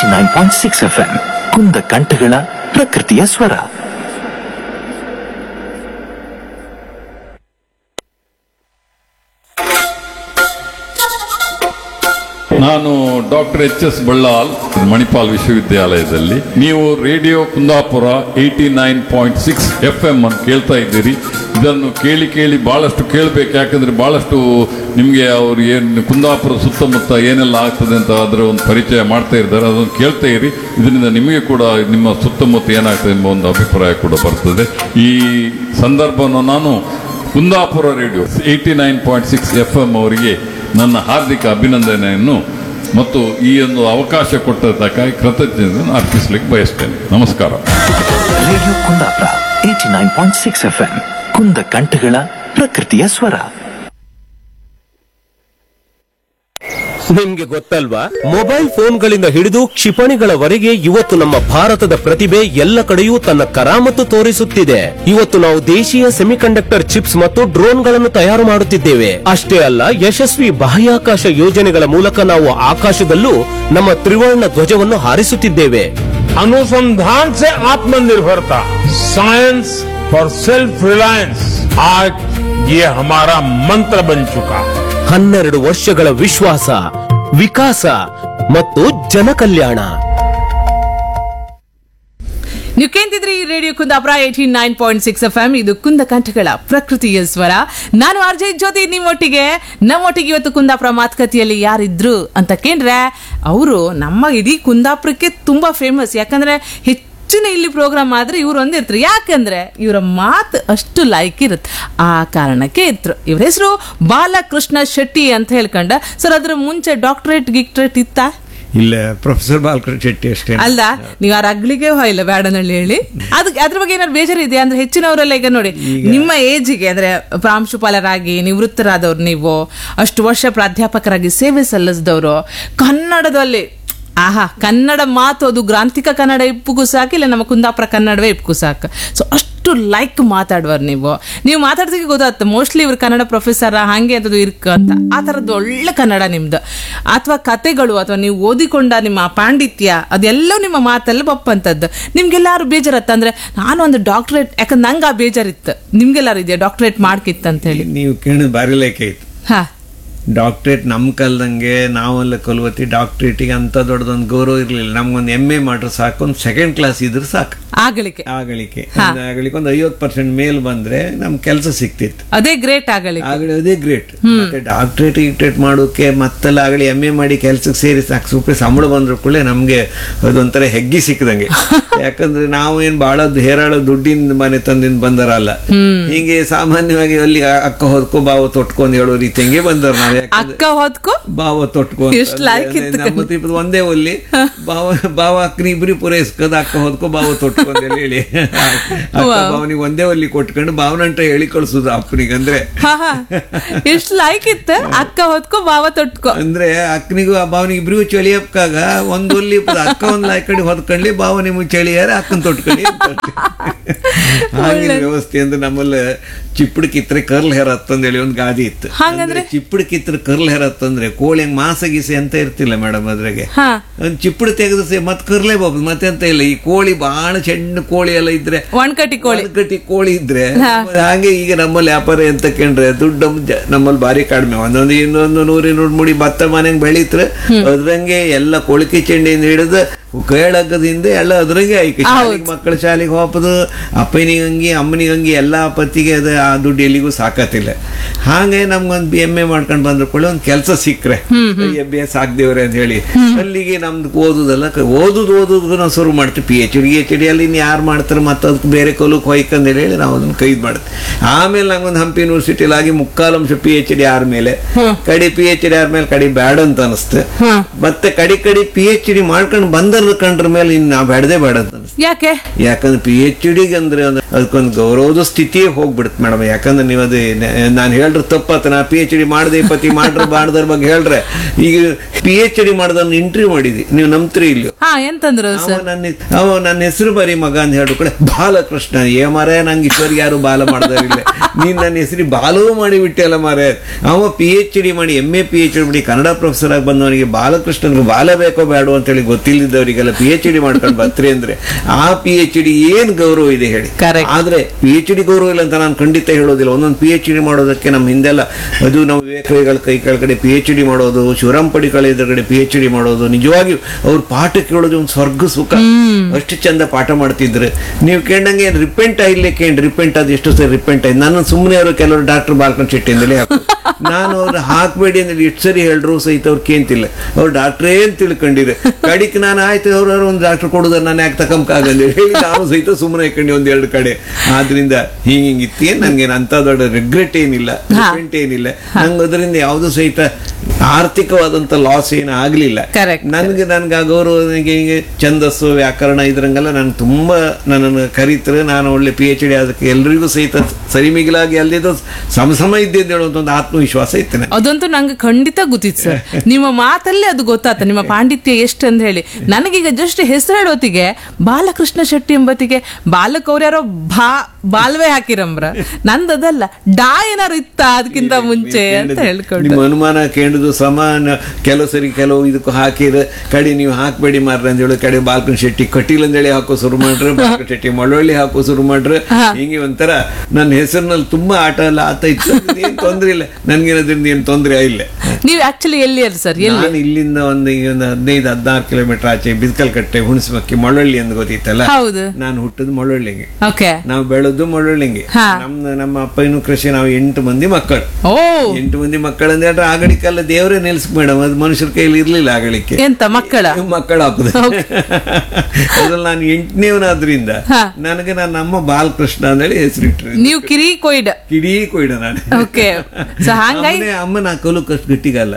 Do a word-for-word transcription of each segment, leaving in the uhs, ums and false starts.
Nine point six F M ಕುಂದ ಕಂಠಗಳ ಪ್ರಕೃತಿಯ ಸ್ವರ. ನಾನು doctor H S Ballal, Manipal ವಿಶ್ವವಿದ್ಯಾಲಯದಲ್ಲಿ. ನೀವು radio Kundapura eighty nine point six F M ಅನ್ನು ಕೇಳ್ತಾ ಇದ್ದೀರಿ. ಇದನ್ನು ಕೇಳಿ ಕೇಳಿ ಬಹಳಷ್ಟು ಕೇಳಬೇಕು, ಯಾಕಂದ್ರೆ ಬಹಳಷ್ಟು ನಿಮಗೆ ಅವರು ಏನು ಕುಂದಾಪುರ ಸುತ್ತಮುತ್ತ ಏನೆಲ್ಲ ಆಗ್ತದೆ ಅಂತ ಅದರ ಒಂದು ಪರಿಚಯ ಮಾಡ್ತಾ ಇದ್ದಾರೆ. ಅದನ್ನು ಕೇಳ್ತಾ ಇರಿ. ಇದರಿಂದ ನಿಮಗೆ ಕೂಡ ನಿಮ್ಮ ಸುತ್ತಮುತ್ತ ಏನಾಗ್ತದೆ ಎಂಬ ಒಂದು ಅಭಿಪ್ರಾಯ ಕೂಡ ಬರ್ತದೆ. ಈ ಸಂದರ್ಭವನ್ನು ನಾನು Kundapura radio eighty nine point six F M ಅವರಿಗೆ ನನ್ನ ಹಾರ್ದಿಕ ಅಭಿನಂದನೆಯನ್ನು ಮತ್ತು ಈ ಒಂದು ಅವಕಾಶ ಕೊಟ್ಟದ್ದಕ್ಕಾಗಿ ಕೃತಜ್ಞತೆಯನ್ನು ಅರ್ಪಿಸಲಿಕ್ಕೆ ಬಯಸ್ತೇನೆ. ನಮಸ್ಕಾರ. Radio Kundapura eighty nine point six F M ಕುಂದ ಕಂಠಗಳ ಪ್ರಕೃತಿಯ ಸ್ವರ. ನಿಮ್ಗೆ ಗೊತ್ತಲ್ವಾ, ಮೊಬೈಲ್ ಫೋನ್ಗಳಿಂದ ಹಿಡಿದು ಕ್ಷಿಪಣಿಗಳವರೆಗೆ ಇವತ್ತು ನಮ್ಮ ಭಾರತದ ಪ್ರತಿಭೆ ಎಲ್ಲ ಕಡೆಯೂ ತನ್ನ ಕರಾಮತ್ತು ತೋರಿಸುತ್ತಿದೆ. ಇವತ್ತು ನಾವು ದೇಶೀಯ ಸೆಮಿಕಂಡಕ್ಟರ್ ಚಿಪ್ಸ್ ಮತ್ತು ಡ್ರೋನ್ಗಳನ್ನು ತಯಾರು ಮಾಡುತ್ತಿದ್ದೇವೆ. ಅಷ್ಟೇ ಅಲ್ಲ, ಯಶಸ್ವಿ ಬಾಹ್ಯಾಕಾಶ ಯೋಜನೆಗಳ ಮೂಲಕ ನಾವು ಆಕಾಶದಲ್ಲೂ ನಮ್ಮ ತ್ರಿವರ್ಣ ಧ್ವಜವನ್ನು ಹಾರಿಸುತ್ತಿದ್ದೇವೆ. अनुसंधान से आत्मनिर्भरता, साइंस फॉर सेल्फ रिलायंस, आज ये हमारा मंत्र बन चुका है. ಹನ್ನೆರಡು ವರ್ಷಗಳ ವಿಶ್ವಾಸ, ವಿಕಾಸ ಮತ್ತು ಜನಕಲ್ಯಾಣ. ನೀವು ಕೇಂದ್ರಿದ್ರಿ radio Kundapura eighty nine point six F M. ಇದು ಕುಂದ ಕಂಠಗಳ ಪ್ರಕೃತಿಯ ಸ್ವರ. ನಾನು ಆರ್ಜೆ ಜ್ಯೋತಿ ನಿಮ್ಮೊಟ್ಟಿಗೆ. ನಮ್ಮೊಟ್ಟಿಗೆ ಇವತ್ತು ಕುಂದಾಪುರ ಮಾತುಕತೆಯಲ್ಲಿ ಯಾರಿದ್ರು ಅಂತ ಕೇಂದ್ರೆ, ಅವರು ನಮ್ಮ ಇಡೀ ಕುಂದಾಪುರಕ್ಕೆ ತುಂಬಾ ಫೇಮಸ್. ಯಾಕಂದ್ರೆ ಹೆಚ್ಚಿನ ಇಲ್ಲಿ ಪ್ರೋಗ್ರಾಮ್ ಆದ್ರೆ ಇವ್ರು ಒಂದಿರ್ತಾರೆ. ಯಾಕಂದ್ರೆ ಇವರ ಮಾತು ಅಷ್ಟು ಲೈಕ್ ಇರುತ್ತೆ. ಆ ಕಾರಣಕ್ಕೆ ಇದ್ರು. ಇವ್ರ ಹೆಸರು ಬಾಲಕೃಷ್ಣ ಶೆಟ್ಟಿ ಅಂತ ಹೇಳ್ಕೊಂಡ. ಸರ್, ಅದ್ರ ಮುಂಚೆ ಡಾಕ್ಟರೇಟ್ ಗಿಕ್ಟರೇಟ್ ಇತ್ತ? ಇಲ್ಲ, ಪ್ರೊಫೆಸರ್ ಬಾಲಕೃಷ್ಣ ಶೆಟ್ಟಿ ಅಷ್ಟೇ. ಅಲ್ಲ, ನೀವು ಆ ರಗ್ಲಿಗೆ ಹೋಯಿಲ್ಲ ಬ್ಯಾಡನಹಳ್ಳಿ ಹೇಳಿ. ಅದ್ ಅದ್ರ ಬಗ್ಗೆ ಏನಾದ್ರು ಬೇಜಾರಿದೆಯಾ? ಅಂದ್ರೆ ಹೆಚ್ಚಿನವರೆಲ್ಲ ಈಗ ನೋಡಿ, ನಿಮ್ಮ ಏಜಿಗೆ ಅಂದ್ರೆ ಪ್ರಾಂಶುಪಾಲರಾಗಿ ನಿವೃತ್ತರಾದವ್ರು, ನೀವು ಅಷ್ಟು ವರ್ಷ ಪ್ರಾಧ್ಯಾಪಕರಾಗಿ ಸೇವೆ ಸಲ್ಲಿಸಿದವರು, ಕನ್ನಡದಲ್ಲಿ ಆಹಾ ಕನ್ನಡ ಮಾತು ಅದು ಗ್ರಾಂಥಿಕ ಕನ್ನಡ ಇಪ್ಪಗೂ ಸಾಕು, ಇಲ್ಲ ನಮ್ಮ ಕುಂದಾಪುರ ಕನ್ನಡವೇ ಇಪ್ಪಗೂ ಸಾಕು. ಸೊ ಅಷ್ಟು ಲೈಕ್ ಮಾತಾಡುವರು ನೀವು. ನೀವು ಮಾತಾಡ್ದಕ್ಕೆ ಗೊತ್ತಾಗ್ತದೆ ಮೋಸ್ಟ್ಲಿ ಇವ್ರು ಕನ್ನಡ ಪ್ರೊಫೆಸರ್ ಹಾಗೆ ಅದು ಇರ್ಕ ಅಂತ. ಆ ಥರದ್ದು ಒಳ್ಳೆ ಕನ್ನಡ ನಿಮ್ದು. ಅಥವಾ ಕತೆಗಳು ಅಥವಾ ನೀವು ಓದಿಕೊಂಡ ನಿಮ್ಮ ಪಾಂಡಿತ್ಯ ಅದೆಲ್ಲವೂ ನಿಮ್ಮ ಮಾತಲ್ಲಿ ಬಪ್ಪಂಥದ್ದು. ನಿಮ್ಗೆಲ್ಲಾರು ಬೇಜಾರತ್ತ ಅಂದ್ರೆ, ನಾನು ಒಂದು ಡಾಕ್ಟರೇಟ್, ಯಾಕಂದ್ರೆ ನಂಗೆ ಆ ಬೇಜಾರಿತ್ತು. ನಿಮ್ಗೆಲ್ಲಾರು ಇದೆಯಾ ಡಾಕ್ಟರೇಟ್ ಮಾಡ್ಕಿತ್ತು ಅಂತ ಹೇಳಿ? ನೀವು ಕೇಳಿದ ಬಾರಿ ಲೈಕ್ ಆಯ್ತು. ಹಾ, ಡಾಕ್ಟ್ರೇಟ್ ನಮ್ಮ ಕಲ್ದಂಗೆ ನಾವೆಲ್ಲ ಕಲ್ವತಿ ಡಾಕ್ಟ್ರೇಟಿಗೆ ಅಂತ ದೊಡ್ಡದೊಂದು ಗೌರವ ಇರಲಿಲ್ಲ. ನಮ್ಗೊಂದು ಎಮ್ ಎ ಮಾಡ್ರೆ ಸಾಕು, ಒಂದು ಸೆಕೆಂಡ್ ಕ್ಲಾಸ್ ಇದ್ರೆ ಸಾಕು. ಆಗಲಿಕ್ಕೆ ಆಗಲಿಕ್ಕೆ ಆಗಲಿಕ್ಕೆ ಒಂದು ಐವತ್ತು ಪರ್ಸೆಂಟ್ ಮೇಲ್ ಬಂದ್ರೆ ನಮ್ ಕೆಲಸ ಸಿಕ್ತಿತ್ತು. ಅದೇ ಗ್ರೇಟ್ ಆಗಲಿ ಆಗಲಿ ಅದೇ ಗ್ರೇಟ್. ಮತ್ತೆ ಡಾಕ್ಟ್ರೇಟ್ ಗಿಕ್ಟ್ರೇಟ್ ಮಾಡೋಕೆ ಮತ್ತೆಲ್ಲ ಆಗಲಿ ಎಮ್ ಎ ಮಾಡಿ ಕೆಲ್ಸಕ್ಕೆ ಸೇರಿ ಸಾಕು, ಸೂಪರ್ ಸಂಬಳ ಬಂದ್ರು ಕೂಡ ನಮ್ಗೆ ಅದೊಂಥರ ಹೆಗ್ಗಿ ಸಿಕ್ಕದಂಗೆ. ಯಾಕಂದ್ರೆ ನಾವು ಏನ್ ಬಹಳ ಹೇರಾಳ ದುಡ್ಡಿನ ಮನೆ ತಂದಿಂದ ಬಂದರಲ್ಲ. ಹೀಗೆ ಸಾಮಾನ್ಯವಾಗಿ ಅಲ್ಲಿ ಅಕ್ಕ ಹೊದ್ಕೊ ಬಾವ ತೊಟ್ಕೊಂಡ್ ಹೇಳೋ ರೀತಿ ಹಂಗೆ ಬಂದವ್ರು ನಾವು. ಅಕ್ಕ ಹೊದ್ಕೊ ಬಾವ ತೊಟ್ಕೊಂಡ್ ನಮ್ಮ ಒಂದೇ ಒಲ್ಲಿ ಬಾವ ಬಾವ ಅಕ್ಕನ ಇಬ್ರಿ ಪೂರೈಸ್ಕದ ಅಕ್ಕ ಹೊದ್ಕೊ ಬಾವ ತೊಟ್ಕೊಂಡ್ ಹೇಳಿ ಅಕ್ಕ ಬಾವನಿಗೆ ಒಂದೇ ಒಲ್ಲಿ ಕೊಟ್ಕೊಂಡು ಬಾವನಂಟ ಹೇಳಿ ಕಳ್ಸುದು ಅಪ್ಪನಿಗೆ. ಅಂದ್ರೆ ಎಷ್ಟು ಲೈಕ್ ಇತ್ತು, ಅಕ್ಕ ಹೊತ್ಕೊ ಬಾವ ತೊಟ್ಕೊ ಅಂದ್ರೆ ಅಕ್ಕನಿಗೂ ಬಾವನಿಗೆ ಇಬ್ರಿಗೂ ಚಳಿ ಅಪ್ಪಾಗ ಒಂದ್ ಒಲ್ಲಿ ಅಕ್ಕ ಒಂದ್ ಲಾಯ್ಕಂಡು ಹೊದ್ಕೊಂಡ್ಲಿ ಬಾವ ನಿಮ್ಗೆ ಚಳಿಯಾರ ಅಕ್ಕನ್ ತೊಟ್ಕೊಳ್ಳಿ ಹಾಗೆ ವ್ಯವಸ್ಥೆ. ಅಂದ್ರೆ ನಮ್ಮಲ್ಲಿ ಚಿಪ್ಪಡ್ ಕಿತ್ರೆ ಕರ್ಲ್ ಹೇರ್ ಹತ್ತಂದೇಳಿ ಒಂದು ಗಾದಿ ಇತ್ತು. ಚಿಪ್ಪಡ್ ಕಿತ್ರೆ ಕರ್ಲ್ ಹೇರ್ ಹತ್ತಂದ್ರೆ ಕೋಳಿ ಹಂಗ್ ಮಾಸ ಗೀಸೆ ಅಂತ ಇರ್ತಿಲ್ಲ ಮೇಡಮ್. ಅದ್ರಾಗೆ ಒಂದ್ ಚಿಪ್ಪಡ್ ತೆಗೆದ್ರೆ ಮತ್ ಕರ್ಲೇ ಬಾಬು ಮತ್ತೆ ಅಂತ ಇಲ್ಲ. ಈ ಕೋಳಿ ಬಹಳ ಸಣ್ಣ ಕೋಳಿ ಎಲ್ಲ ಇದ್ರೆ, ಒಣಕಟ್ಟಿ ಕೋಳಿ ಕಟ್ಟಿ ಕೋಳಿ ಇದ್ರೆ ಹಾಗೆ ಈಗ ನಮ್ಮಲ್ಲಿ ವ್ಯಾಪಾರ ಎಂತ ಕೇಂದ್ರೆ ದುಡ್ಡು ನಮ್ಮಲ್ಲಿ ಬಾರಿ ಕಡಿಮೆ. ಒಂದೊಂದು ಇನ್ನೊಂದು ನೂರ ಇನ್ನೂರು ಮುಡಿ ಭತ್ತ ಮನೆಗೆ ಬೆಳೀತ್ರೆ ಅದ್ರಂಗೆ ಎಲ್ಲ ಕೊಳಕಿ ಚೆಂಡಿಯಿಂದ ಹಿಡಿದು ಕೇಳಗದಿಂದ ಎಲ್ಲ ಅದ್ರಂಗೆ ಆಯ್ಕೆ. ಮಕ್ಕಳ ಶಾಲೆಗೆ ಹೋಗೋದು, ಅಪ್ಪನಿಗೆ ಹಂಗಿ ಅಮ್ಮನಿಗೆ ಹಂಗಿ ಎಲ್ಲ ಪತ್ತಿಗೆ ಅದು ಆ ದುಡ್ಡು ಎಲ್ಲಿಗೂ ಸಾಕತ್ತಿಲ್ಲ. ಹಾಗೆ ನಮ್ಗೊಂದು ಬಿ ಎಮ್ ಎ ಮಾಡ್ಕೊಂಡು ಬಂದ್ರು ಕೂಡ ಒಂದು ಕೆಲಸ ಸಿಕ್ಕ್ರೆ ಎಂ ಬಿ ಎಸ್ ಆಗ್ದೇವ್ರೆ ಅಂತ ಹೇಳಿ ಅಲ್ಲಿಗೆ ನಮ್ದು ಓದುದಲ್ಲ, ಓದುದು ಓದುದು ನಾವು ಶುರು ಮಾಡ್ತೀವಿ. P H D H D ಅಲ್ಲಿ ಇನ್ನು ಯಾರು ಮಾಡ್ತಾರೆ ಮತ್ತೆ ಅದಕ್ಕೆ ಬೇರೆ ಕೊಲಕ್ಕೆ ಹೋಯ್ಕಂತ ಹೇಳಿ ನಾವು ಅದನ್ನ ಕೈದ್ ಮಾಡ್ತೀವಿ. ಆಮೇಲೆ ನಂಗೊಂದು ಹಂಪಿ ಯೂನಿವರ್ಸಿಟಿಲಿ ಆಗಿ ಮುಕ್ಕಾಲಂಶ ಪಿ ಎಚ್ ಡಿ ಆದ್ಮೇಲೆ ಕಡಿ ಪಿ ಎಚ್ ಡಿ ಆದ್ಮೇಲೆ ಕಡಿ ಬ್ಯಾಡ ಅಂತ ಅನಿಸ್ತು. ಮತ್ತೆ ಕಡಿ ಕಡಿ ಪಿ ಎಚ್ ಡಿ ಮಾಡ್ಕೊಂಡು ಬಂದ ಕಂಡ್ರ ಮೇಲೆ ಇನ್ನು ನಾವು ಬೇಡದೇ ಬೇಡ ಅಂತ ಅನಿಸ್ತು. ಯಾಕೆ? ಯಾಕಂದ್ರೆ ಪಿ ಎಚ್ ಡಿಗೆ ಅಂದ್ರೆ ಒಂದು ಅದಕ್ಕೊಂದು ಗೌರವದ ಸ್ಥಿತಿಯೇ ಹೋಗ್ಬಿಡುತ್ತೆ ಮೇಡಮ್. ಯಾಕಂದ್ರೆ ನೀವು ಅದು ನಾನು ಹೇಳ್ರೆ ತಪ್ಪತ್ತ, ನಾ ಪಿ ಎಚ್ ಡಿ ಮಾಡದೆ ಪತಿ ಮಾಡ್ರೆ ಬಾಡ್ದ್ರ ಬಗ್ಗೆ ಹೇಳ್ರೆ, ಈಗ ಪಿ ಎಚ್ ಡಿ ಮಾಡ್ದವ್ನ ಇಂಟರ್ವ್ಯೂ ಮಾಡಿದ್ವಿ, ನೀವು ನಂಬ್ತೀರಿ ಇಲ್ಲಿ. ಹಾ ಎಂತಂದ್ರು ಸರ್? ನನ್ನ ಅವ ನನ್ನ ಹೆಸರು ಬರೀ ಮಗ ಅಂತ ಹೇಳು ಕೂಡ ಬಾಲಕೃಷ್ಣ. ಏ ಮಾರೇ ನಂಗೆ ಇಷ್ಟವರೆಗೆ ಯಾರು ಬಾಲ ಮಾಡ್ದಾರಿಲ್ಲ, ನೀನ್ ನನ್ನ ಹೆಸರಿ ಬಾಲವೂ ಮಾಡಿ ಬಿಟ್ಟೆಲ್ಲ ಮಾರೇ. ಅವ ಪಿ ಎಚ್ ಡಿ ಮಾಡಿ M A P H D ಮಾಡಿ ಕನ್ನಡ ಪ್ರೊಫೆಸರ್ ಆಗಿ ಬಂದವನಿಗೆ ಬಾಲಕೃಷ್ಣನ್ಗೆ ಬಾಲ ಬೇಕೋ ಬೇಡೋ ಅಂತೇಳಿ ಗೊತ್ತಿಲ್ಲದವರಿಗೆಲ್ಲ ಪಿ ಎಚ್ ಡಿ ಮಾಡ್ಕೊಂಡು ಬರ್ತೀರಿ ಅಂದ್ರೆ ಆ ಪಿ ಎಚ್ ಡಿ ಏನ್ ಗೌರವ ಇದೆ ಹೇಳಿ. ಆದ್ರೆ ಪಿ ಎಚ್ ಡಿ ಗೌರವ ಇಲ್ಲ ಅಂತ ನಾನು ಖಂಡಿತ ಹೇಳೋದಿಲ್ಲ. ಒಂದೊಂದು ಪಿ ಎಚ್ ಡಿ ಮಾಡೋದಕ್ಕೆ ನಮ್ಮ ಹಿಂದೆಲ್ಲ ಅದು ನಾವು ವಿವೇಕಗಳ ಕೈ ಕೆಳಗಡೆ ಪಿ ಎಚ್ ಡಿ ಮಾಡೋದು, ಶಿವರಾಮ್ ಪಡಿಕಳ ಎದುರುಗಡೆ ಪಿ ಎಚ್ ಡಿ ಮಾಡೋದು, ನಿಜವಾಗಿಯೂ ಅವ್ರ ಪಾಠ ಕೇಳೋದು ಒಂದು ಸ್ವರ್ಗ ಸುಖ. ಅಷ್ಟು ಚಂದ ಪಾಠ ಮಾಡ್ತಿದ್ರು. ನೀವು ಕೇಳಂಗೆ ರಿಪೆಂಟ್ ಆಗಿಲ್ಲೇ ಕೇಳಿ ರಿಪೆಂಟ್ ಅದು ಎಷ್ಟು ಸರಿ ರಿಪೆಂಟ್ ಆಯ್ತು. ನಾನು ಸುಮ್ಮನೆ ಅವರು ಕೆಲವರು ಡಾಕ್ಟರ್ ಬಾಲ್ಕನ್ ಶೆಟ್ಟಿ ಅಂದಲೇ ಹಾಕು, ನಾನು ಅವ್ರು ಹಾಕ್ಬೇಡಿ ಅಂದ್ರೆ ಎಷ್ಟು ಸರಿ ಹೇಳ್ರು ಸಹಿತ ಅವ್ರು ಕೇಂತಿಲ್ಲ. ಅವ್ರು ಡಾಕ್ಟ್ರೇ ಅಂತ ತಿಳ್ಕೊಂಡಿದ್ರೆ ಕಡಿಕ್ ನಾನು ಆಯ್ತು ಅವ್ರವ್ರು ಒಂದು ಡಾಕ್ಟರ್ ಕೊಡೋದ ನಾನು ಯಾಕೆ ತಕೊಂಬಕಾಗಲ್ಲ ಹೇಳಿ ನಾನು ಸಹಿತ ಸುಮ್ಮನೆ ಹಾಕೊಂಡು ಒಂದ್ ಎರಡು ಕಡೆ. ಆದ್ರಿಂದ ಹಿಂಗ ಹಿಂಗಿತ್ತೇನ್ ನಂಗೆ ಅಂತ ದೊಡ್ಡ ರಿಗ್ರೆಟ್ ಏನಿಲ್ಲ, ರಿಪೆಂಟ್ ಏನಿಲ್ಲ. ನಂಗೆ ಅದರಿಂದ ಯಾವ್ದು ಸಹಿತ ಆರ್ಥಿಕವಾದಂತ ಲಾಸ್ ಏನು ಆಗ್ಲಿಲ್ಲ. ನನ್ಗೆ ನನ್ಗೆ ಆ ಗೌರವ ಹಿಂಗೆ ಛಂದಸ್ಸು ವ್ಯಾಕರಣ ಇದ್ರಂಗೆಲ್ಲ ನನ್ಗೆ ತುಂಬಾ ನನ್ನನ್ನು ಕರೀತಾರೆ. ನಾನು ಒಳ್ಳೆ ಪಿ ಎಚ್ ಡಿ ಅದಕ್ಕೆ ಎಲ್ರಿಗೂ ಸಹಿತ ಸರಿಮಿಗಿಲಾಗಿ ಅಲ್ಲಿದ್ದು ಸಮಸಮ ಇದ್ದಿದ್ದು ಹೇಳುವಂತ ಒಂದು ಆತ್ಮವಿಶ್ವಾಸ ಇತ್ತು. ಅದಂತೂ ನಂಗೆ ಖಂಡಿತ ಗೊತ್ತಿತ್ತು ಸರ್. ನಿಮ್ಮ ಮಾತಲ್ಲಿ ಅದು ಗೊತ್ತಾತ ನಿಮ್ಮ ಪಾಂಡಿತ್ಯ ಎಷ್ಟು ಅಂತ ಹೇಳಿ. ನನಗೀಗ ಜಸ್ಟ್ ಹೆಸರು ಹೇಳೋತಿಗೆ ಬಾಲಕೃಷ್ಣ ಶೆಟ್ಟಿ ಎಂಬತ್ತಿಗೆ ಬಾಲಕ್ ಅವ್ರು ಯಾರೋ ಬಾ ಬಾಲ್ವೆ ಹಾಕಿರಂಬ್ರ, ನಂದದಲ್ಲ ಡಾ ಏನಾರು ಇತ್ತ ಅದಕ್ಕಿಂತ ಮುಂಚೆ ಅಂತ ಹೇಳ್ಕೊಂಡು ನಿಮ್ಮ ಅನುಮಾನ ಕೇಳುದು ಸಮಾನ. ಕೆಲವು ಸರಿ ಕೆಲವು ಇದಕ್ಕೂ ಹಾಕಿದ ಕಡೆ ನೀವು ಹಾಕ್ಬೇಡಿ ಮಾರ್ರೆ ಅಂತ ಹೇಳಿ ಕಡೆ ಬಾಲಕೃಷ್ಣ ಶೆಟ್ಟಿ ಕಟೀಲ್ ಅಂದೇಳಿ ಹಾಕೋ ಶುರು ಮಾಡ್ರೆ, ಬಾಲಕೃಷ್ಣ ಶೆಟ್ಟಿ ಮಳವಳ್ಳಿ ಹಾಕೋ ಶುರು ಮಾಡ್ರೆ. ಹಿಂಗೆ ಒಂಥರ ನನ್ನ ಹೆಸರಿನಲ್ಲಿ ತುಂಬಾ ಆಟ ಎಲ್ಲ ಆತ ಇತ್ತು. ಏನ್ ತೊಂದ್ರೆ ಇಲ್ಲ ನನ್ಗೇನದ್ರಿಂದ ಏನ್ ತೊಂದ್ರೆ ಇಲ್ಲ. ನೀವು ಆಕ್ಚುಲಿ ಎಲ್ಲಿ ಅಲ್ಲ ಸರ್? ನಾನು ಇಲ್ಲಿಂದ ಒಂದು ಒಂದು ಹದಿನೈದು ಹದಿನಾರು ಕಿಲೋಮೀಟರ್ ಆಚೆ ಬಿಸ್ಕಲ್ ಕಟ್ಟೆ ಹುಣಸಮಕ್ಕಿ ಮಳವಳ್ಳಿ ಅಂತ ಗೊತ್ತಿತ್ತಲ್ಲ. ನಾನು ಹುಟ್ಟದ್ದು ಮಳವಳ್ಳಿಗೆ, ನಾವು ಬೆಳೆದು ಮಳವಳ್ಳಿಗೆ. ನಮ್ಮ ನಮ್ಮ ಅಪ್ಪನೂ ಕೃಷಿ. ನಾವು ಎಂಟು ಮಂದಿ ಮಕ್ಕಳು. ಎಂಟು ಮಂದಿ ಮಕ್ಕಳು ಅಂದ್ರೆ ಆಗಲಿಕ್ಕೆಲ್ಲ ದೇವರೇ ನಿಲ್ಸ್ಕ್ ಮೇಡಮ್, ಅದು ಮನುಷ್ಯರ ಕೈಲಿ ಇರ್ಲಿಲ್ಲ ಆಗಲಿಕ್ಕೆ. ಎಂತ ಮಕ್ಕಳ ಮಕ್ಕಳು ಹಾಕುದು. ಅದ್ರಲ್ಲಿ ನಾನು ಎಂಟನೇವನಾದ್ರಿಂದ ನನಗೆ ನನ್ನ ಅಮ್ಮ ಬಾಲಕೃಷ್ಣ ಅಂತೇಳಿ ಹೆಸರಿಟ್ರು. ನೀವು ಕಿರಿ ಕೊಯ್ಡ ಕಿಡಿ ಕೊಯ್ಡ ನಾನು. ಅಮ್ಮ ನಾ ಕಲು ಕಷ್ಟು ಗಟ್ಟಿಗಲ್ಲ